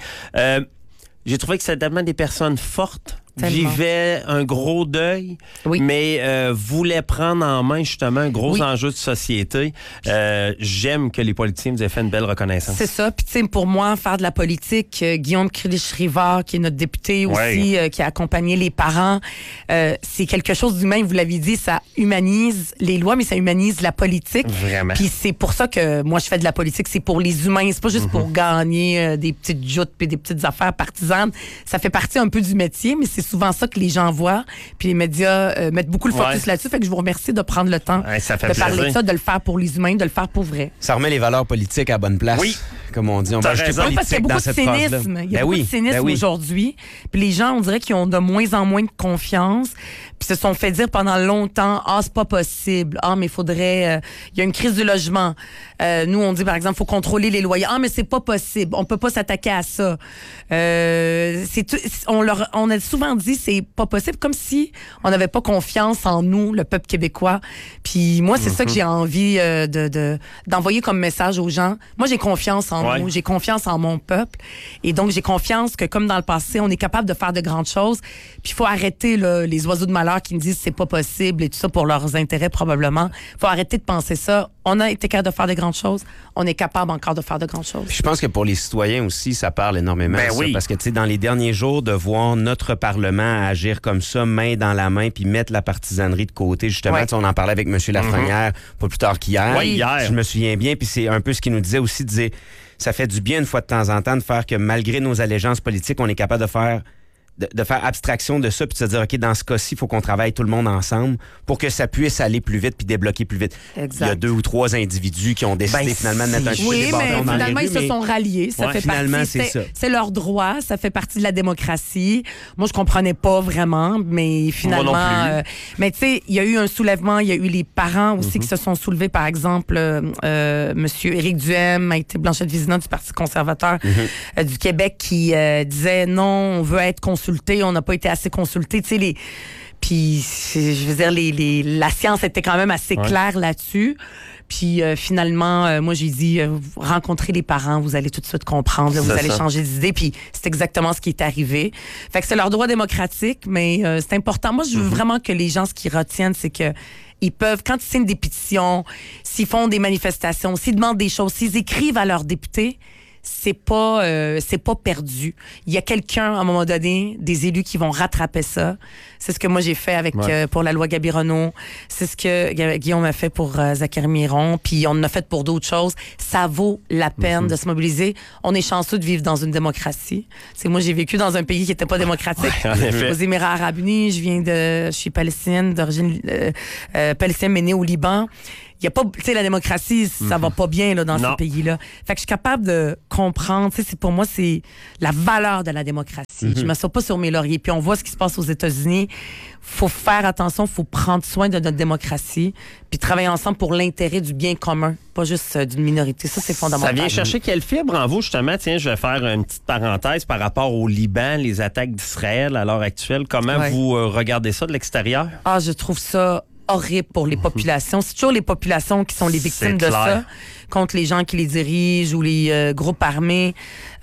J'ai trouvé que c'était tellement des personnes fortes. Vivaient un gros deuil, mais voulaient prendre en main justement un gros enjeu de société. J'aime que les politiciens nous aient fait une belle reconnaissance. C'est ça. Puis tu sais, pour moi, faire de la politique, Guillaume Krilich-Rivard, qui est notre député aussi, qui a accompagné les parents, c'est quelque chose d'humain. Vous l'avez dit, ça humanise les lois, mais ça humanise la politique. Vraiment. Puis c'est pour ça que moi, je fais de la politique. C'est pour les humains. C'est pas juste pour gagner des petites joutes puis des petites affaires partisanes. Ça fait partie un peu du métier, mais c'est souvent ça que les gens voient. Puis les médias mettent beaucoup le focus là-dessus. Fait que je vous remercie de prendre le temps de parler de ça, de le faire pour les humains, de le faire pour vrai. Ça remet les valeurs politiques à bonne place. Oui. Comme on dit, on va ajouter politique parce qu'il y a beaucoup de cynisme. Il y a beaucoup de cynisme aujourd'hui. Puis les gens, on dirait qu'ils ont de moins en moins de confiance. Puis se sont fait dire pendant longtemps, c'est pas possible. Mais il faudrait... il y a une crise du logement. Nous, on dit, par exemple, il faut contrôler les loyers. Mais c'est pas possible. On peut pas s'attaquer à ça. On a souvent dit, c'est pas possible, comme si on n'avait pas confiance en nous, le peuple québécois. Puis moi, c'est ça que j'ai envie d'envoyer comme message aux gens. Moi, j'ai confiance en nous, j'ai confiance en mon peuple. Et donc, j'ai confiance que, comme dans le passé, on est capable de faire de grandes choses. Puis il faut arrêter là, les oiseaux de malheur qui nous disent c'est pas possible et tout ça pour leurs intérêts probablement. Il faut arrêter de penser ça. On a été capable de faire de grandes choses. On est capable encore de faire de grandes choses. Puis je pense que pour les citoyens aussi, ça parle énormément. Parce que, tu sais, dans les derniers jours, de voir notre Parlement agir comme ça, main dans la main, puis mettre la partisanerie de côté, justement. On en parlait avec M. Lafrenière pas plus tard qu'hier. Hier. Je me souviens bien, puis c'est un peu ce qu'il nous disait aussi, ça fait du bien une fois de temps en temps de faire que malgré nos allégeances politiques, on est capable de faire de faire abstraction de ça puis de se dire, OK, dans ce cas-ci, il faut qu'on travaille tout le monde ensemble pour que ça puisse aller plus vite puis débloquer plus vite. Exact. Il y a 2 ou 3 individus qui ont décidé finalement de mettre un petit peu des bâtons dans les rues. Oui, mais finalement, ils se sont ralliés. Ça fait finalement, partie, c'est ça. C'est leur droit, ça fait partie de la démocratie. Moi, je comprenais pas vraiment, mais finalement... Moi non plus. Mais tu sais, il y a eu un soulèvement, il y a eu les parents aussi qui se sont soulevés. Par exemple, Monsieur Éric Duhem a été Blanchette Vizina du Parti conservateur du Québec qui disait non, on veut être consulté, on n'a pas été assez consulté. Tu sais, puis, je veux dire, la science était quand même assez claire là-dessus. Puis finalement, moi, j'ai dit, rencontrez les parents, vous allez tout de suite comprendre, là, vous allez changer d'idée. Puis c'est exactement ce qui est arrivé. Fait que c'est leur droit démocratique, mais c'est important. Moi, je veux vraiment que les gens, ce qu'ils retiennent, c'est que ils peuvent, quand ils signent des pétitions, s'ils font des manifestations, s'ils demandent des choses, s'ils écrivent à leurs députés, c'est pas perdu. Il y a quelqu'un, à un moment donné, des élus qui vont rattraper ça. C'est ce que moi j'ai fait avec pour la loi Gabi-Renaud. C'est ce que Guillaume a fait pour Zachary Miron. Puis on en a fait pour d'autres choses. Ça vaut la peine de se mobiliser. On est chanceux de vivre dans une démocratie. C'est moi j'ai vécu dans un pays qui était pas démocratique. Aux Émirats Arabes Unis, je suis palestinienne d'origine palestinienne, mais née au Liban. Il y a pas, tu sais, la démocratie, ça va pas bien là, dans ce pays-là. Fait que je suis capable de comprendre, tu sais, pour moi, c'est la valeur de la démocratie. Je me sens pas sur mes lauriers. Puis on voit ce qui se passe aux États-Unis. Faut faire attention, faut prendre soin de notre démocratie, puis travailler ensemble pour l'intérêt du bien commun, pas juste d'une minorité. Ça, c'est fondamental. Ça vient chercher quelle fibre en vous, justement? Tiens, je vais faire une petite parenthèse par rapport au Liban, les attaques d'Israël à l'heure actuelle. Comment vous regardez ça de l'extérieur? Ah, je trouve ça horrible pour les populations. C'est toujours les populations qui sont les victimes de ça, contre les gens qui les dirigent ou les groupes armés.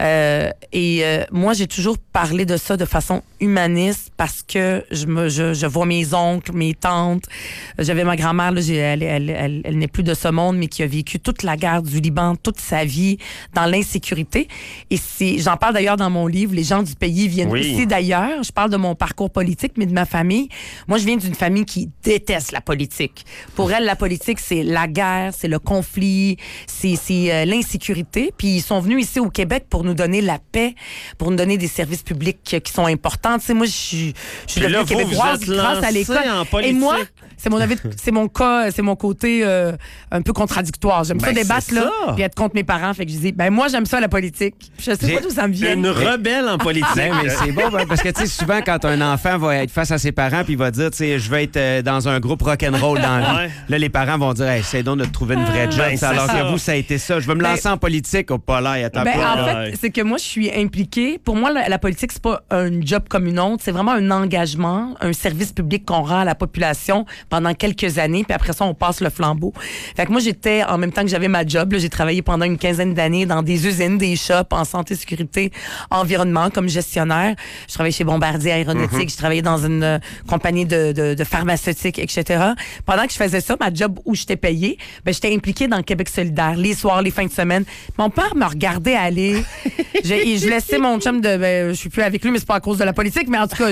Moi, j'ai toujours parlé de ça de façon humaniste parce que je vois mes oncles, mes tantes. J'avais ma grand-mère, là, elle n'est plus de ce monde, mais qui a vécu toute la guerre du Liban, toute sa vie dans l'insécurité. Et j'en parle d'ailleurs dans mon livre. Les gens du pays viennent ici d'ailleurs. Je parle de mon parcours politique, mais de ma famille. Moi, je viens d'une famille qui déteste la politique. Pour elle, la politique, c'est la guerre, c'est le conflit, c'est l'insécurité. Puis ils sont venus ici au Québec pour nous donner la paix, pour nous donner des services publics qui sont importants. Tu sais, moi, je suis devenue québécoise grâce à l'école. Et moi, c'est mon côté un peu contradictoire. J'aime ça débattre là, puis être contre mes parents. Fait que je dis, moi, j'aime ça la politique. Je sais pas d'où ça me vient. Une rebelle en politique. Mais c'est beau, parce que tu sais, souvent quand un enfant va être face à ses parents, puis il va dire, tu sais, je vais être dans un groupe rock'n'roll dans la vie. Là, les parents vont dire, essaye donc de trouver une vraie job. Alors que vous, ça a été ça. Je veux me lancer en politique au polaire. En fait, c'est que moi, je suis impliquée. Pour moi, la politique, c'est pas un job comme une autre. C'est vraiment un engagement, un service public qu'on rend à la population pendant quelques années. Puis après ça, on passe le flambeau. Fait que moi, j'étais, en même temps que j'avais ma job, là, j'ai travaillé pendant une quinzaine d'années dans des usines, des shops en santé, sécurité, environnement, comme gestionnaire. Je travaillais chez Bombardier Aéronautique. Je travaillais dans une compagnie de pharmaceutique, etc. Pendant que je faisais ça, ma job où j'étais payée, j'étais impliquée dans le Québec solidaire, les soirs, les fins de semaine. Mon père me regardait aller. Je laissais mon chum je suis plus avec lui, mais c'est pas à cause de la politique, mais en tout cas,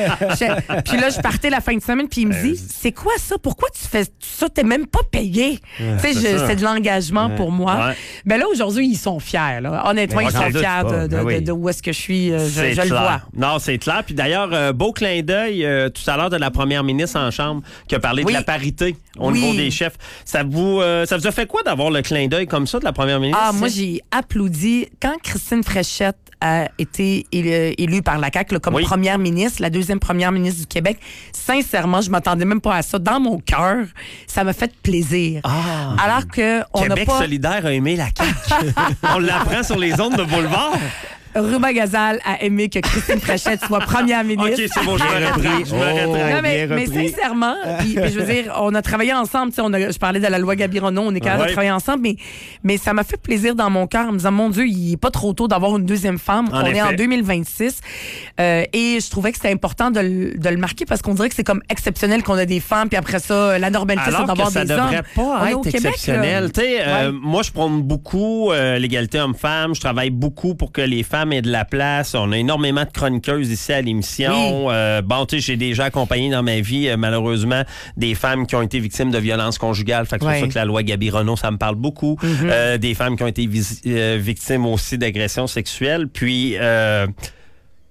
puis là, je partais la fin de semaine, puis il me dit, c'est quoi ça? Pourquoi tu fais ça? T'es même pas payé. C'est de l'engagement pour moi. Mais là, aujourd'hui, ils sont fiers. Là. Honnêtement, ils sont fiers de où est-ce que je suis. Je le vois. Non, c'est clair. Puis d'ailleurs, beau clin d'œil tout à l'heure de la première ministre en Chambre qui a parlé de la parité au niveau des chefs. Ça vous a fait quoi d'avoir le clin d'œil comme ça de la première ministre? Ah, moi, j'ai applaudi. Quand Christine Fréchette a été élue par la CAQ comme première ministre, la deuxième première ministre du Québec, sincèrement, je m'attendais même pas à ça. Dans mon cœur, ça m'a fait plaisir. Alors que Québec solidaire a aimé la CAQ. On l'apprend sur les ondes de Boulevard. Ruba Gazal a aimé que Christine Fréchette soit première ministre. OK, c'est bon, je me reprends. Mais sincèrement, puis je veux dire, on a travaillé ensemble. Je parlais de la loi Gabi-Renaud, on est capable de travailler ensemble, mais ça m'a fait plaisir dans mon cœur en me disant, mon Dieu, il n'est pas trop tôt d'avoir une deuxième femme. On est en 2026. Et je trouvais que c'était important de le marquer parce qu'on dirait que c'est comme exceptionnel qu'on a des femmes, puis après ça, la normalité, c'est d'avoir des hommes. Alors que ça devrait pas être exceptionnel. Moi, je prône beaucoup l'égalité homme-femme. Je travaille beaucoup pour que les femmes aient de la place. On a énormément de chroniqueuses ici à l'émission. J'ai déjà accompagné dans ma vie, malheureusement, des femmes qui ont été victimes de violences conjugales. Fait que c'est pour ça que la loi Gabi-Renaud, ça me parle beaucoup. Des femmes qui ont été victimes aussi d'agressions sexuelles. Puis...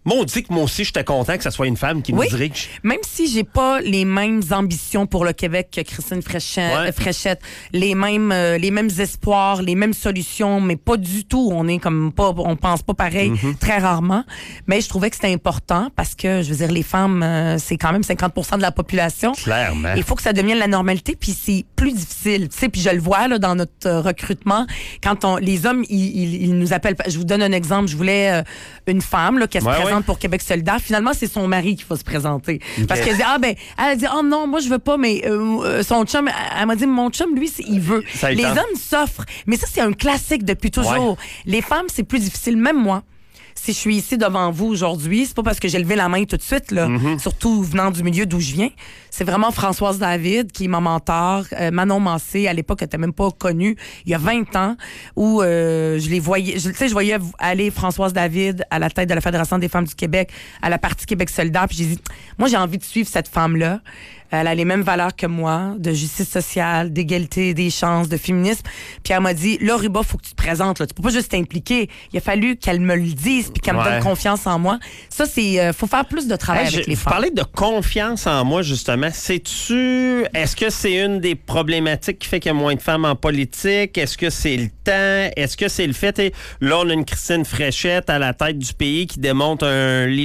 Maudit que moi aussi, j'étais content que ça soit une femme qui nous dirige. Même si j'ai pas les mêmes ambitions pour le Québec que Christine Fréchette, les mêmes espoirs, les mêmes solutions, mais pas du tout. On pense pas pareil, très rarement. Mais je trouvais que c'était important parce que, je veux dire, les femmes, c'est quand même 50% de la population. Clairement. Il faut que ça devienne la normalité, puis c'est plus difficile. Tu sais, puis je le vois là dans notre recrutement, quand les hommes, ils nous appellent. Je vous donne un exemple. Je voulais une femme là, qui se présente pour Québec solidaire. Finalement, c'est son mari qui va se présenter. Okay. Parce qu'elle dit, elle dit, oh non, moi, je veux pas, mais son chum, elle m'a dit, mon chum, lui, il veut. Les hommes s'offrent. Mais ça, c'est un classique depuis toujours. Ouais. Les femmes, c'est plus difficile. Même moi. Si je suis ici devant vous aujourd'hui, c'est pas parce que j'ai levé la main tout de suite, là, surtout venant du milieu d'où je viens. C'est vraiment Françoise David qui est ma mentor. Manon Mancé, à l'époque, elle était même pas connue, il y a 20 ans, où je les voyais, je voyais aller Françoise David à la tête de la Fédération des femmes du Québec, à la partie Québec solidaire, puis j'ai dit, moi, j'ai envie de suivre cette femme-là. Elle a les mêmes valeurs que moi, de justice sociale, d'égalité des chances, de féminisme. Puis elle m'a dit, là, Ruba, faut que tu te présentes. Là. Tu peux pas juste t'impliquer. Il a fallu qu'elle me le dise puis qu'elle me donne confiance en moi. Ça, c'est... faut faire plus de travail avec les femmes. Vous parlez de confiance en moi, justement. Est-ce que c'est une des problématiques qui fait qu'il y a moins de femmes en politique? Est-ce que c'est le temps? Est-ce que c'est le fait? Là, on a une Christine Fréchette à la tête du pays qui démontre un